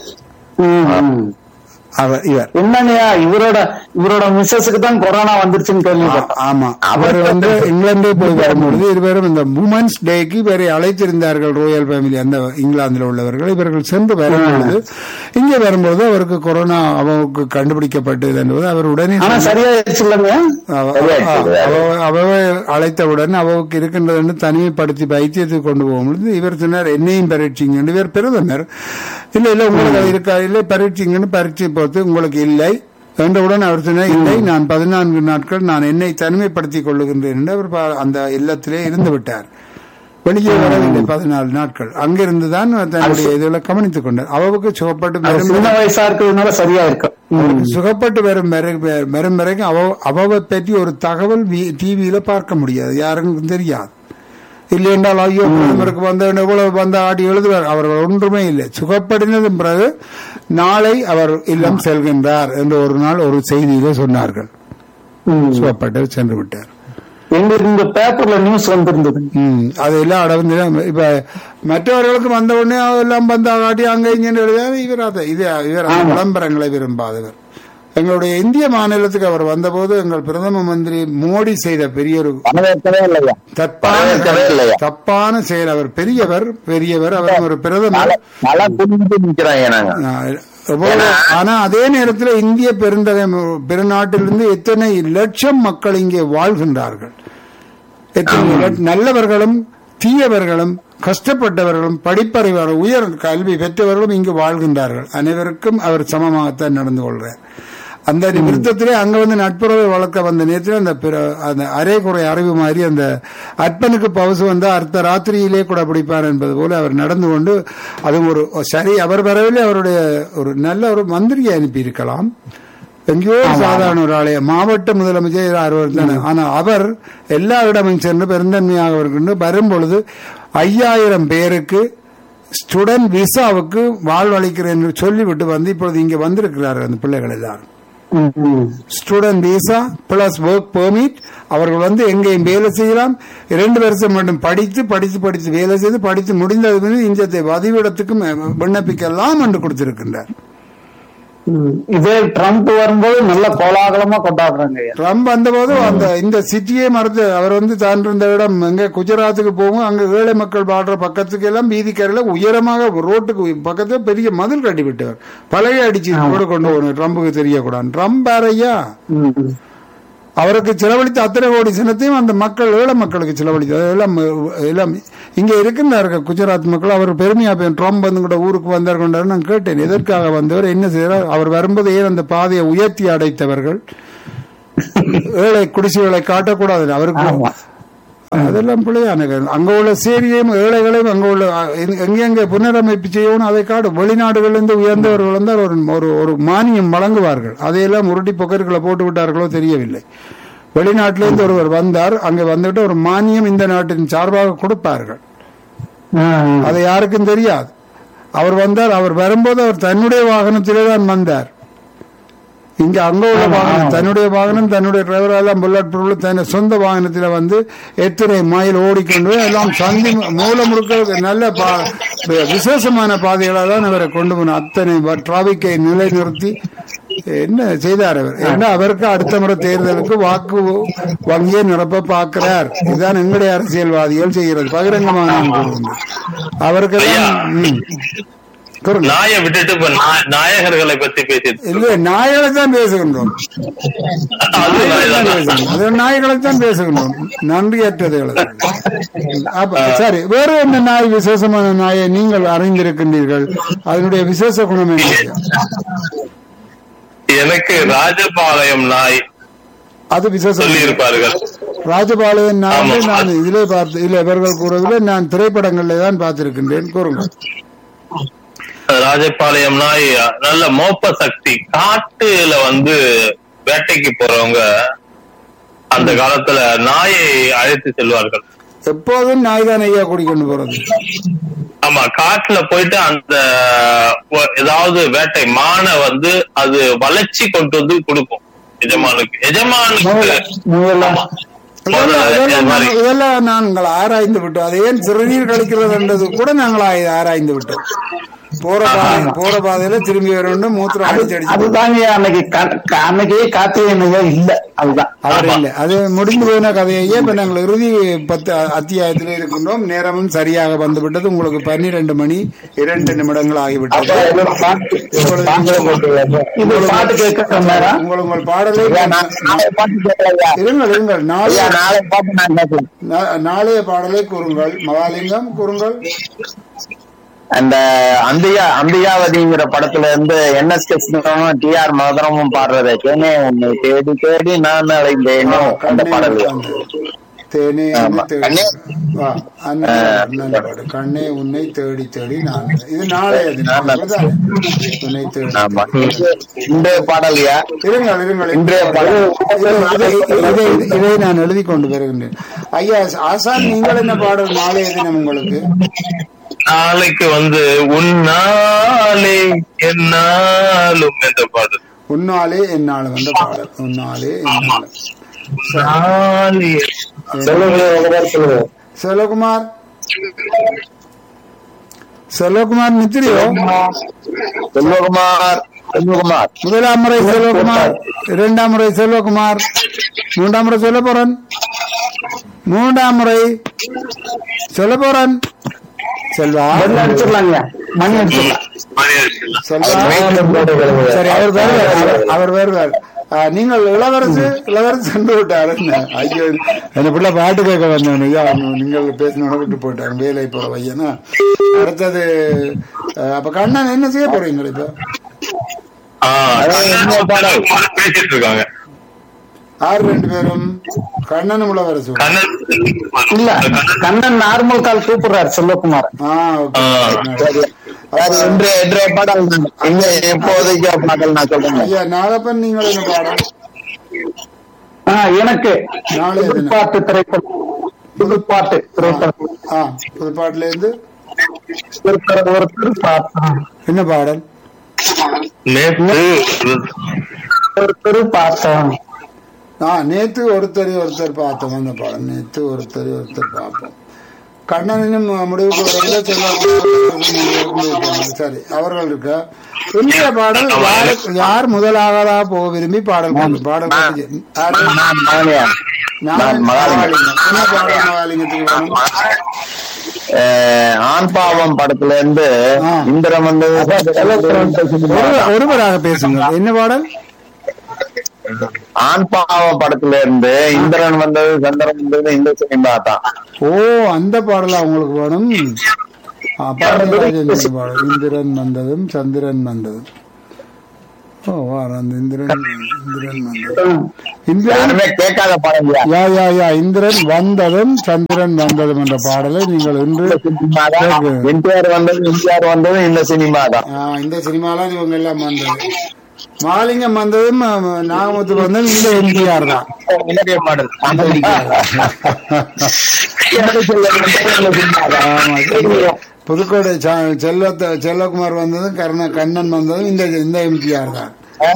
அவர் இவர் என்னங்கய்யா இவரோட இவரோட மிஸ்ஸஸுக்கு தான் கொரோனா வந்துருச்சுன்னு கேள்விப்பட்டேன். ஆமா, அவர் வந்து இங்கிலாந்தே போய் வரும்பொழுது இருவரும் இந்த உமன்ஸ் டேக்கு இவரை அழைத்திருந்தார்கள். ராயல் ஃபேமிலி அந்த இங்கிலாந்துல உள்ளவர்கள். இவர்கள் சென்று வரும்பொழுது இங்கே வரும்போது அவருக்கு கொரோனா அவருக்கு கண்டுபிடிக்கப்பட்டது என்பது அவர் உடனே சரியாயிடுச்சு இல்லைங்க. அவவை அழைத்தவுடன் அவருக்கு இருக்கின்றது தனிமைப்படுத்தி வைத்தியத்துக்கு கொண்டு போகும்பொழுது இவர் சொன்னார் என்னையும் பரீட்சிங்க. இவர் பிரதமர் இல்ல இல்ல உங்களுக்கு இருக்கா இல்லை பரீட்சிங்கன்னு பரீட்சை போது உங்களுக்கு இல்லை என்றவுடன் அவர் சொன்னார் இல்லை நான் பதினான்கு நாட்கள் நான் என்னை தனிமைப்படுத்திக் கொள்ளுகின்றேன் என்று அவர் அந்த இல்லத்திலே இருந்து விட்டார். வெளியே வரவில்லை பதினாலு நாட்கள். அங்கிருந்துதான் தன்னுடைய இதுல கவனித்துக் கொண்டார். அவருக்கு சுகப்பட்டு சின்ன வயசா இருக்கிறதுனால சரியா இருக்கும். சுகப்பட்டு வரும் வரும் வரைக்கும் அவ அவை பற்றி ஒரு தகவல் டிவியில பார்க்க முடியாது, யாருக்கும் தெரியாது. இல்லை என்றால் ஐயோ பிரதமருக்கு வந்த எவ்வளவு வந்த ஆடி எழுதுவார். அவர் ஒன்றுமே இல்லை. சுகப்படினது பிறகு நாளை அவர் இல்லம் செல்கின்றார் என்று ஒரு நாள் ஒரு செய்தியில சொன்னார்கள். சுகப்பட்டு சென்று விட்டார். இந்த பேப்பர்ல நியூஸ் வந்திருந்தது. அது எல்லாம் அடர்ந்து இப்ப மற்றவர்களுக்கு வந்த உடனே எல்லாம் வந்த காட்டி அங்க இங்கே எழுதாரு. இவர் அதை இது இவர் விளம்பரங்களை விரும்பாதவர். எங்களுடைய இந்திய மாநிலத்துக்கு அவர் வந்தபோது எங்கள் பிரதம மந்திரி மோடி செய்த பெரிய ஒரு தப்பான செயல். அவர் பெரியவர் பெரியவர் அவர் ஒரு பிரதமர். ஆனா அதே நேரத்தில் இந்திய பெருந்தகை பெருநாட்டிலிருந்து எத்தனை லட்சம் மக்கள் இங்கே வாழ்கின்றார்கள். எத்தனை நல்லவர்களும் தீயவர்களும் கஷ்டப்பட்டவர்களும் படிப்பறிவார் உயர் கல்வி பெற்றவர்களும் இங்கு வாழ்கின்றார்கள். அனைவருக்கும் அவர் சமமாகத்தான் நடந்து கொள்றார். அந்த நிறுத்தத்திலே அங்க வந்து நட்புறவை வளர்க்க வந்த நேரத்தில் அந்த அந்த அரை குறை அறிவு மாதிரி அந்த அற்பனுக்கு பவுசு வந்தா அர்த்த ராத்திரியிலே கூட பிடிப்பார் என்பது போல அவர் நடந்து கொண்டு அது ஒரு சரி அவர் வரவில்லை. அவருடைய ஒரு நல்ல ஒரு மந்திரியை அனுப்பி இருக்கலாம். எங்கேயோ சாதாரண ஒரு ஆலய மாவட்ட முதலமைச்சர் அறுவர் தானே. ஆனா அவர் எல்லா இடமும் சென்று பெருந்தன்மையாக வருகின்ற வரும்பொழுது ஐயாயிரம் பேருக்கு ஸ்டூடெண்ட் விசாவுக்கு வாழ்வளிக்கிறேன் சொல்லிவிட்டு வந்து இப்பொழுது இங்க வந்திருக்கிறார்கள் அந்த பிள்ளைகள் எல்லாரும். Student visa plus work permit. அவர்கள் வந்து எங்கேயும் வேலை செய்யலாம். இரண்டு வருஷம் மட்டும் படித்து படித்து படித்து வேலை செய்து படித்து முடிந்தது இந்த பதிவிடத்துக்கும் விண்ணப்பிக்கலாம் என்று கொடுத்திருக்கின்றார். இதே ட்ரம்ப் வரும்போது நல்ல கோலாகலமா கொண்டாடுறாங்க. ட்ரம்ப் வந்தபோது அந்த இந்த சிட்டியே மறந்து அவர் வந்து தான் இருந்த இடம் எங்க குஜராத்துக்கு போகும். அங்க ஏழை மக்கள் வாழ்ற பக்கத்துக்கு எல்லாம் வீதிக்கரையில உயரமாக ரோட்டுக்கு பக்கத்துல பெரிய மதில் கட்டி விட்டவர். பழைய அடிச்சு ரோடு கொண்டு போகணும். ட்ரம்புக்கு தெரியக்கூடாது. ட்ரம்ப் வேறையா அவருக்கு செலவழித்த அத்தனை கோடி சினத்தையும் அந்த மக்கள் ஏழை மக்களுக்கு செலவழித்தது எல்லாம் எல்லாம் இங்க இருக்கின்றார்கள் குஜராத் மக்கள். அவர் பெருமையா ட்ரம்ப் வந்து கூட ஊருக்கு வந்தார் கொண்டாரு. நான் கேட்டேன் எதற்காக வந்தவர், என்ன செய்யறார். அவர் வரும்போது ஏன் அந்த பாதையை உயர்த்தி அடைத்தவர்கள் ஏழை குடிசைகளை காட்டக்கூடாது அவருக்கு. அதெல்லாம் பிள்ளையான அங்க உள்ள சேரியையும் ஏழைகளையும் அங்க உள்ள எங்கெங்க புனரமைப்பு செய்யணும் அதை காடு. வெளிநாடுகளிலிருந்து உயர்ந்தவர்கள் வந்து ஒரு ஒரு மானியம் வழங்குவார்கள். அதையெல்லாம் உருட்டி பொக்கர்களை போட்டு விட்டார்களோ தெரியவில்லை. வெளிநாட்டிலிருந்து ஒருவர் வந்தார். அங்க வந்துட்டு ஒரு மானியம் இந்த நாட்டின் சார்பாக கொடுப்பார்கள். அது யாருக்கும் தெரியாது. அவர் வந்தார். அவர் வரும்போது அவர் தன்னுடைய வாகனத்திலே தான் வந்தார். இங்க அங்க உள்ள வாகனம் தன்னுடைய வாகனம் தன்னுடைய டிரைவரெல்லாம் புல்லட் ப்ரூஃப் தன்னுடைய சொந்த வாகனத்தில் வந்து எத்தனை மைல் ஓடிக்கொண்டு எல்லாம் சந்தி மூல முழுக்க நல்ல விசேஷமான பாதைகளால் தான் அவரை கொண்டு போன. அத்தனை டிராபிக்கை நிலைநிறுத்தி என்ன செய்தார் அவர். ஏன்னா அவருக்கு அடுத்த முறை தேர்தலுக்கு வாக்கு வங்கியை நிரப்ப பார்க்கிறார். இதுதான் எங்களுடைய அரசியல்வாதிகள் செய்கிறது பகிரங்கமான அவருக்கு. நாயை விட்டுட்டு நாயகர்களை பத்தி பேசிட்டு இல்ல நாய்களை தான் பேசுகின்றோம். நாய்களை தான் பேசுகின்றோம். நன்றியற்றதுகளை. சரி, வேறு என்ன நாய் விசேஷமான நாயை நீங்கள் அறிந்திருக்கின்றீர்கள்? அதனுடைய விசேஷ குணம் என்ன? எனக்கு ராஜபாளையம் நாய் அது விசேஷம் சொல்லி இருப்பார்கள். ராஜபாளையம் நாய் நான் இதிலே பார்த்து இல்ல இவர்கள் கூறுவதில் நான் திரைப்படங்களில் தான் பார்த்திருக்கின்றேன். கூறுங்கள். ராஜபாளையம் நாய் நல்ல மோப்ப சக்தி. காட்டுல வந்து வேட்டைக்கு போறவங்க அந்த காலத்துல நாயை அழைத்து செல்வார்கள். எப்போதும் நாய் தான் ஐயா கூடிக்கொண்டு போறது. ஆமா, காட்டுல போயிட்டு அந்த ஏதாவது வேட்டை மான வந்து அது வளைச்சி கொண்டு வந்து கொடுக்கும் எஜமானுக்கு. எஜமானுக்கு இதெல்லாம் நாங்கள் ஆராய்ந்து விட்டோம். அது ஏன் சிறுநீர் கழிக்கிறது என்றது கூட நாங்கள் ஆராய்ந்து விட்டோம். போற பாதை போற பாதையில திரும்பி வர வேண்டும். மூத்திரம் அடிச்சு அடிச்சு அதுதாங்க அன்னைக்கு அன்னைக்கு கார்த்திகேயனையா இல்ல. அதுதான் அவர் இல்ல. அது முடிந்து போன கதையே இப்ப நாங்கள் இறுதி பத்து அத்தியாயத்திலே இருக்கின்றோம். நேரமும் சரியாக வந்துவிட்டது. உங்களுக்கு பன்னிரண்டு மணி இரண்டு நிமிடங்கள் ஆகிவிட்டது. உங்கள் உங்கள் பாடலை இருங்கள் இருங்கள் நாளைய பாடலை கூறுங்கள். மகாலிங்கம் கூறுங்கள். அந்த அம்பிகா அம்பிகாவதிங்கிற படத்துல இருந்து என் எஸ் கிருஷ்ணனும் டி ஆர் மதுரமும் பாடுறத தேனே உன்னை தேடி தேடி நான் அடைந்தேனோ அந்த பாடல். தேனே கண்ணே உன்னை தேடி தேடி நான். இது நாளே உன்னை தேடி இந்த பாடலையா இருங்கள் இருங்கள் இன்றைய இதை நான் எழுதி கொண்டு வருகின்றேன். ஐயா ஆசான், நீங்கள் என்ன பாடல் நாளைய தினம் உங்களுக்கு? நாளைக்கு வந்து உன்னாலே என்னாலும் என்ற பாடல். உன்னாலே என்னாலும் என்ற பாடல். உன்னாலே என்னாலும். செல்வகுமார் செல்வகுமார் நித்திரியோ? செல்வகுமார் செல்வகுமார் முதலாம் முறை செல்வகுமார், இரண்டாம் முறை செல்வகுமார், மூன்றாம் முறை சொல்ல போறன், மூன்றாம் முறை சொல்ல போறன். செல்வா அடிச்சிடலாங்க, மணி அடிச்சிடலாம். சரி, அவர் வருவார், அவர் வருவார். நீங்கள் இளவரசு இளவரசு சென்று விட்டாரு. ஐயோ, என்ன பிள்ளை பாட்டு கேட்க வந்தேன். நீங்கள் பேசின விட்டு போயிட்டாங்க. வேலை போற பையனா. அடுத்தது அப்ப கண்ணன் என்ன செய்ய போறீங்க இப்ப? பேசிட்டு இருக்காங்க ஆறு ரெண்டு பேரும். கண்ணனும் இளவரசு இல்ல, கண்ணன் நார்மல் கால் கூப்பிடுறாரு செல்வகுமார். நாகப்பன், நீங்கள் என்ன பாடம்? எனக்கு புதுப்பாட்டு திரைப்படம். புதுப்பாட்டு திரைப்படம். புதுப்பாட்டுல இருந்து ஒருத்தர் ஒருத்தர் பார்த்தோம். என்ன பாடல்? நேற்று ஒருத்தர் பார்த்தோம். ஆ நேத்து ஒருத்தர் ஒருத்தர் பார்த்தோம். அந்த பாடல் நேத்து ஒருத்தர் ஒருத்தர் பார்ப்போம். கண்ணனின் முடிவுக்கு வரவில்லை. சரி, அவர்கள் இருக்க இந்திய பாடல் யாரு- யார் முதலாவதா போக விரும்பி பாடல் கொண்டு- பாடல் கொண்டு- யாரு? நான் மகாலியா. நான் நான் மகாலிங்கம். மகாலிங்கம். என்ன பாடல் மகாலிங்கத்துக்கு வேணும்? அஹ், ஆண் பாவம் படத்துல இருந்து ஆ. இந்திரன் வந்து ஒரு- ஒருவராக பேசுங்க. என்ன பாடல்? ஆண் பாவம் படத்துல இருந்து இந்திரன் வந்தது சந்திரன் வந்தது இந்த சினிமா தான். ஓ, அந்த பாடலா உங்களுக்கு வேணும்? ஆ, பாரதிராஜன் பாடல். இந்திரன் வந்ததும் சந்திரன் வந்ததும். ஓ, வார அந்த இந்திரன் இந்திரன் வந்ததும் இந்திரன் யாருமே கேட்காத படம் இல்லையா? யா யா யா இந்திரன் வந்ததும் சந்திரன் வந்ததும் என்ற பாடலை நீங்கள் இன்று என்டிஆர் வந்தது எம்ஜிஆர் வந்தது இந்த சினிமா தான். ஆ, இந்த சினிமாலாம் இவங்க எல்லாம் வந்தது. மாலிங்கம் வந்ததும் நாகமுத்து வந்ததும் இந்த எம்ஜிஆர் தான். இலக்கிய பாடல் ஆமா. புதுக்கோட்டை ச- செல்வத்த செல்வகுமார் வந்ததும் கர்ண கண்ணன் வந்ததும் இந்த இந்த எம்ஜிஆர் தான்.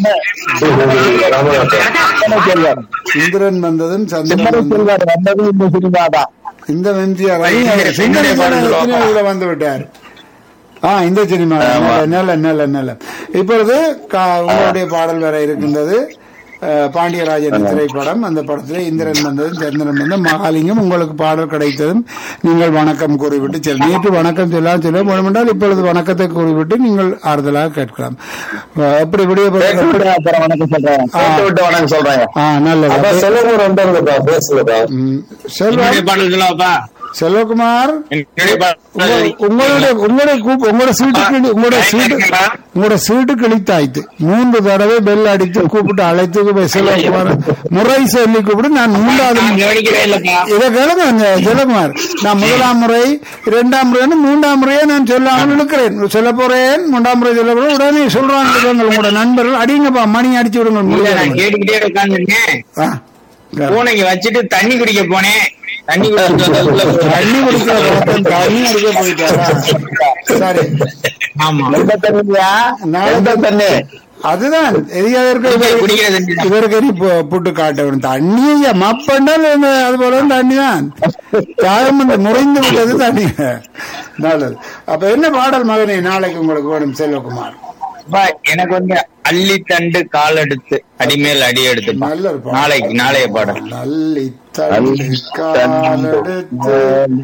இந்திரன் வந்ததும் சந்திரன் வந்ததும் வந்தது இந்த சினிமா தான். இந்த எம்ஜிஆர் இதுல வந்து விட்டார். ஆ, இந்த சினிமா நல்ல நல்ல நல்ல. இப்பொழுது கா- உங்களுடைய பாடல் வர இருக்கின்றது. அஹ், பாண்டியராஜன் திரைப்படம். அந்த படத்தில் இந்திரன் வந்ததும் சந்திரன் வந்ததும் மகாலிங்கம் உங்களுக்கு பாடல் கிடைத்ததும் நீங்கள் வணக்கம் கூறிவிட்டு செல். நேற்று வணக்கம் சொல்லாம் சொல்ல வேண்டுமென்றால் இப்பொழுது வணக்கத்தை கூறிவிட்டு நீங்கள் ஆறுதலாக கேட்கலாம். அஹ், எப்படி விடிய அப்புறம் வணக்கம் சொல்றேன். கேட்டு விட்டு வணக்கம் சொல்றேன். ஆ, நல்லது. செல்வகுமார் வந்தாருப்பா, பேசலப்பா. ம், செல்வா என்னுடைய பாடல் சொல்லவாப்பா செல்வகுமார், என்னுடைய பாடல் உங்க- உங்களுடைய உங்களுடைய கூப்- உங்களுடைய சீட்டு உங்களுடைய சீட்டு உங்களோட சீட்டு கிழித்தாய்த்து. மூன்று தடவை பெல் அடித்து கூப்பிட்டு அழைத்து போய் செல்வகுமார் முறை சொல்லி கூப்பிட்டு நான் மூன்றாவது நான் கவனிக்கவே இல்லப்பா. இதை கேளுங்க அந்த செல்வகுமார். நான் முதலாம் முறை இரண்டாம் முறை மூன்றாம் முறையே நான் சொல்லாமல் இருக்கிறேன். சொல்ல போறேன் மூன்றாம் முறை சொல்ல போறேன். உடனே சொல்றாங்க உங்களோட நண்பர்கள் அடிங்கப்பா மணி அடிச்சு இல்ல, நான் விடுங்க. கேட்டுக்கிட்டே உட்கார்ந்துருக்கேன். ஆ, பூனைக்கு வச்சுட்டு தண்ணி குடிக்க போனேன். தண்ணி குடிச்சிட்டு வந்ததுக்குள்ள தண்ணி குடிக்கிற ஒருத்தன் தண்ணி அடிக்க போயிட்டாரா? சரி, ஆமா எந்த தண்ணியா? எந்த தண்ணி? அதுதான் எதையாவது குடிக்கிற தண்ணி தான். இவருக்கு நீ பு- புட்டு காட்ட வேணும். தண்ணியை மப்பண்டால் அது போல தண்ணி தான். தாயம் வந்து முறைந்து விட்டது தண்ணி. நல்லது. அப்ப என்ன பாடல் மகனே நாளைக்கு உங்களுக்கு வேணும் செல்வகுமார்? அப்பா, எனக்கு வந்து அள்ளி தண்டு கால் எடுத்து அடிமேல் அடி எடுத்து நல்ல ஒரு பாடல். நாளைக்கு நாளைய பாடம் நல்லி தள்ளி காலெடுத்து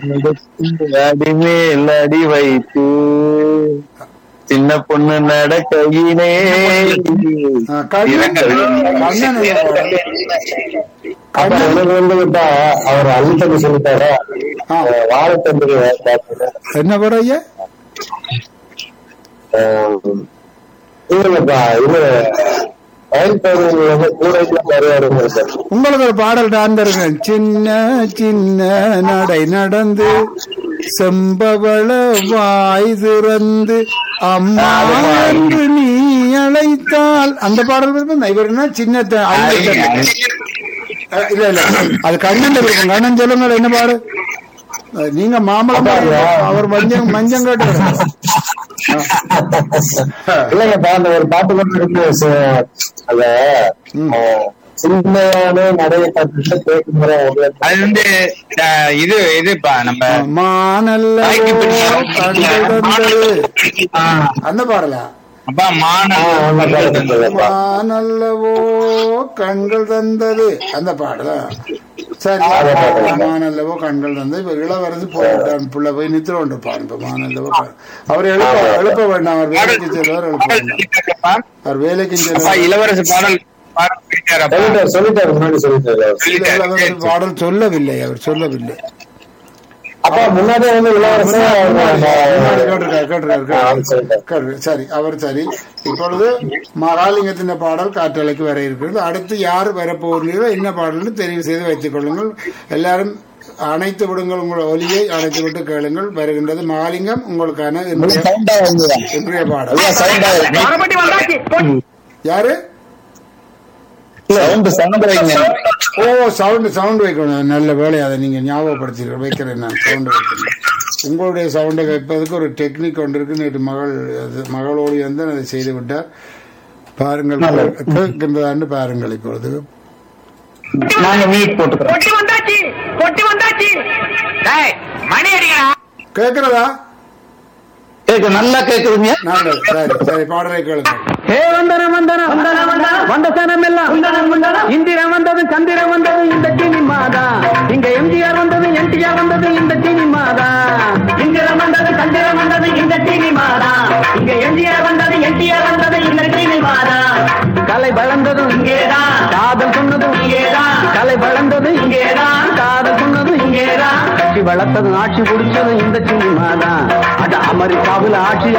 அடிமேல் அடி வைத்து சின்ன பொண்ணு நடக்கையினே ஆ, கண்ணன் கண்ணன் என்ன பாடல்? அப்ப எனக்கு வந்து விட்டா அவர் அள்ளித்தம்பி சொல்லிட்டாரா, ஆ, வாழைத்தம்பி பார்த்தேன். என்ன பாடம் ஐயா? இல்லப்பா, இது ரயில் பயணங்கள் வந்து கூட வருவாரு. உங்களுக்கு ஒரு பாடல் தான் இருக்கேன். சின்ன சின்ன நடை நடந்து செம்பவள வாய் திறந்து அம்மா என்று நீ அழைத்தால் அந்த பாடல் இருக்கும். இவர் என்ன சின்ன த- அள்ளி தண்ணி. அஹ், இல்ல இல்ல அது கண்ணன் இருக்கும். கண்ணன் சொல்லுங்க என்ன பாடு? அஹ், நீங்க மாம்பழம் அவர் மஞ்சள் மஞ்சம் கேட்டு இல்லைங்கப்பா, அந்த ஒரு பாட்டு கொண்டு இருக்கு. ச- அத அஹ், சின்ன நடைய பார்த்துட்டு கேட்கும் முறை அது வந்து அஹ், இது இதுப்பா நம்ம மானல்ல தாய்க்கு பிடிச்ச- கண்கள் தந்தது. ஆஹ், அந்த பாடலா? அப்பா மான மானல்லவோ கண்கள் தந்தது அந்த பாடலா? சரி, மானல்லவோ கண்கள் தந்தது. இப்ப இளவரசு போய்விட்டான். புள்ள போய் நித்திர கொண்டிருப்பான். இப்ப மானல்லவோ கண்- அவர் எழுப்ப எழுப்ப வேண்டாம். அவர் வேலைக்கு செல்வார். எழுப்ப வேண்டாம். அவர் வேலைக்கு அப்பா, செல்வார். இளவரசு பாடல் பாடல் பிடிச்சாரப்பா. சொல்லிட்டாரு சொல்லிட்டாரு முன்னாடி சொல்லிட்டாரு. சொல்லிட்டாரு. இளவரசு பாடல் சொல்லவில்லை. அவர் சொல்லவில்லை. அப்ப முன்னாடியே வந்து இளவரசன் முன்னாடி கேட்டிருக்காரு, கேட்டிருக்காரு, கேட்டிருக்காரு. கேட்டிருக்காரு. சரி, அவர் சரி. இப்பொழுது மகாலிங்கத்தின் பாடல் காற்றலைக்கு வர இருக்கிறது. அடுத்து யார் வரப்போகிறீர்களோ என்ன பாடல்னு தெரிவு செய்து வைத்துக் கொள்ளுங்கள். எல்லாரும் அணைத்து விடுங்கள். உங்கள் ஒலியை அணைத்து விட்டு கேளுங்கள். வருகின்றது மகாலிங்கம் உங்களுக்கான இன்றைய இன்றைய பாடல். யாரு? ஓ, சவுண்ட் சவுண்ட் வைக்கணும். நல்ல வேலை. அதை நீங்க ஞாபகப்படுத்தி வைக்கிறேன். நான் சவுண்ட் வைக்கிறேன். உங்களுடைய சவுண்டை கேட்பதற்கு ஒரு டெக்னிக் ஒன்று இருக்கு. நேற்று மகள் அது மகளோடு வந்து அதை செய்து விட்டார். பாருங்கள் கேட்கின்றதான்னு பாருங்கள். இப்பொழுது நாங்க மியூட் போட்டுக்கிறோம். பொட்டி வந்தாச்சு பொட்டி வந்தாச்சு டேய் மணி அடிக்கடா. கேட்கிறதா? கேக்கு நல்லா கேக்குதுங்க. நாங்கள் சரி சரி பாடலை கேளுங்க. ஹே வந்தனம் வந்தனம் வந்தனம் வந்தனம் வந்த சனம் எல்லாம் வந்தனம் வந்தனம் இந்திரன் வந்தது சந்திரன் வந்தது இந்த சினிமாதா. இங்க எம்ஜிஆர் வந்தது என்டிஆர் வந்தது இந்த சினிமாதா. இந்திரன் வந்தது சந்திரன் வந்தது இந்த சினிமாதா. இங்க எம்ஜிஆர் வந்தது என்டிஆர் வந்தது இந்த சினிமாதா. கலை வளர்ந்ததும் இங்கேதான், காதல் சொன்னதும் இங்கேதான். கலை வளர்ந்தது இங்கேதான், காதல் சொன்னதும் இங்கேதான். கட்சி வளர்த்ததும் ஆட்சி பிடிச்சதும் இந்த சினிமாதான். அது அமெரிக்காவில் ஆட்சி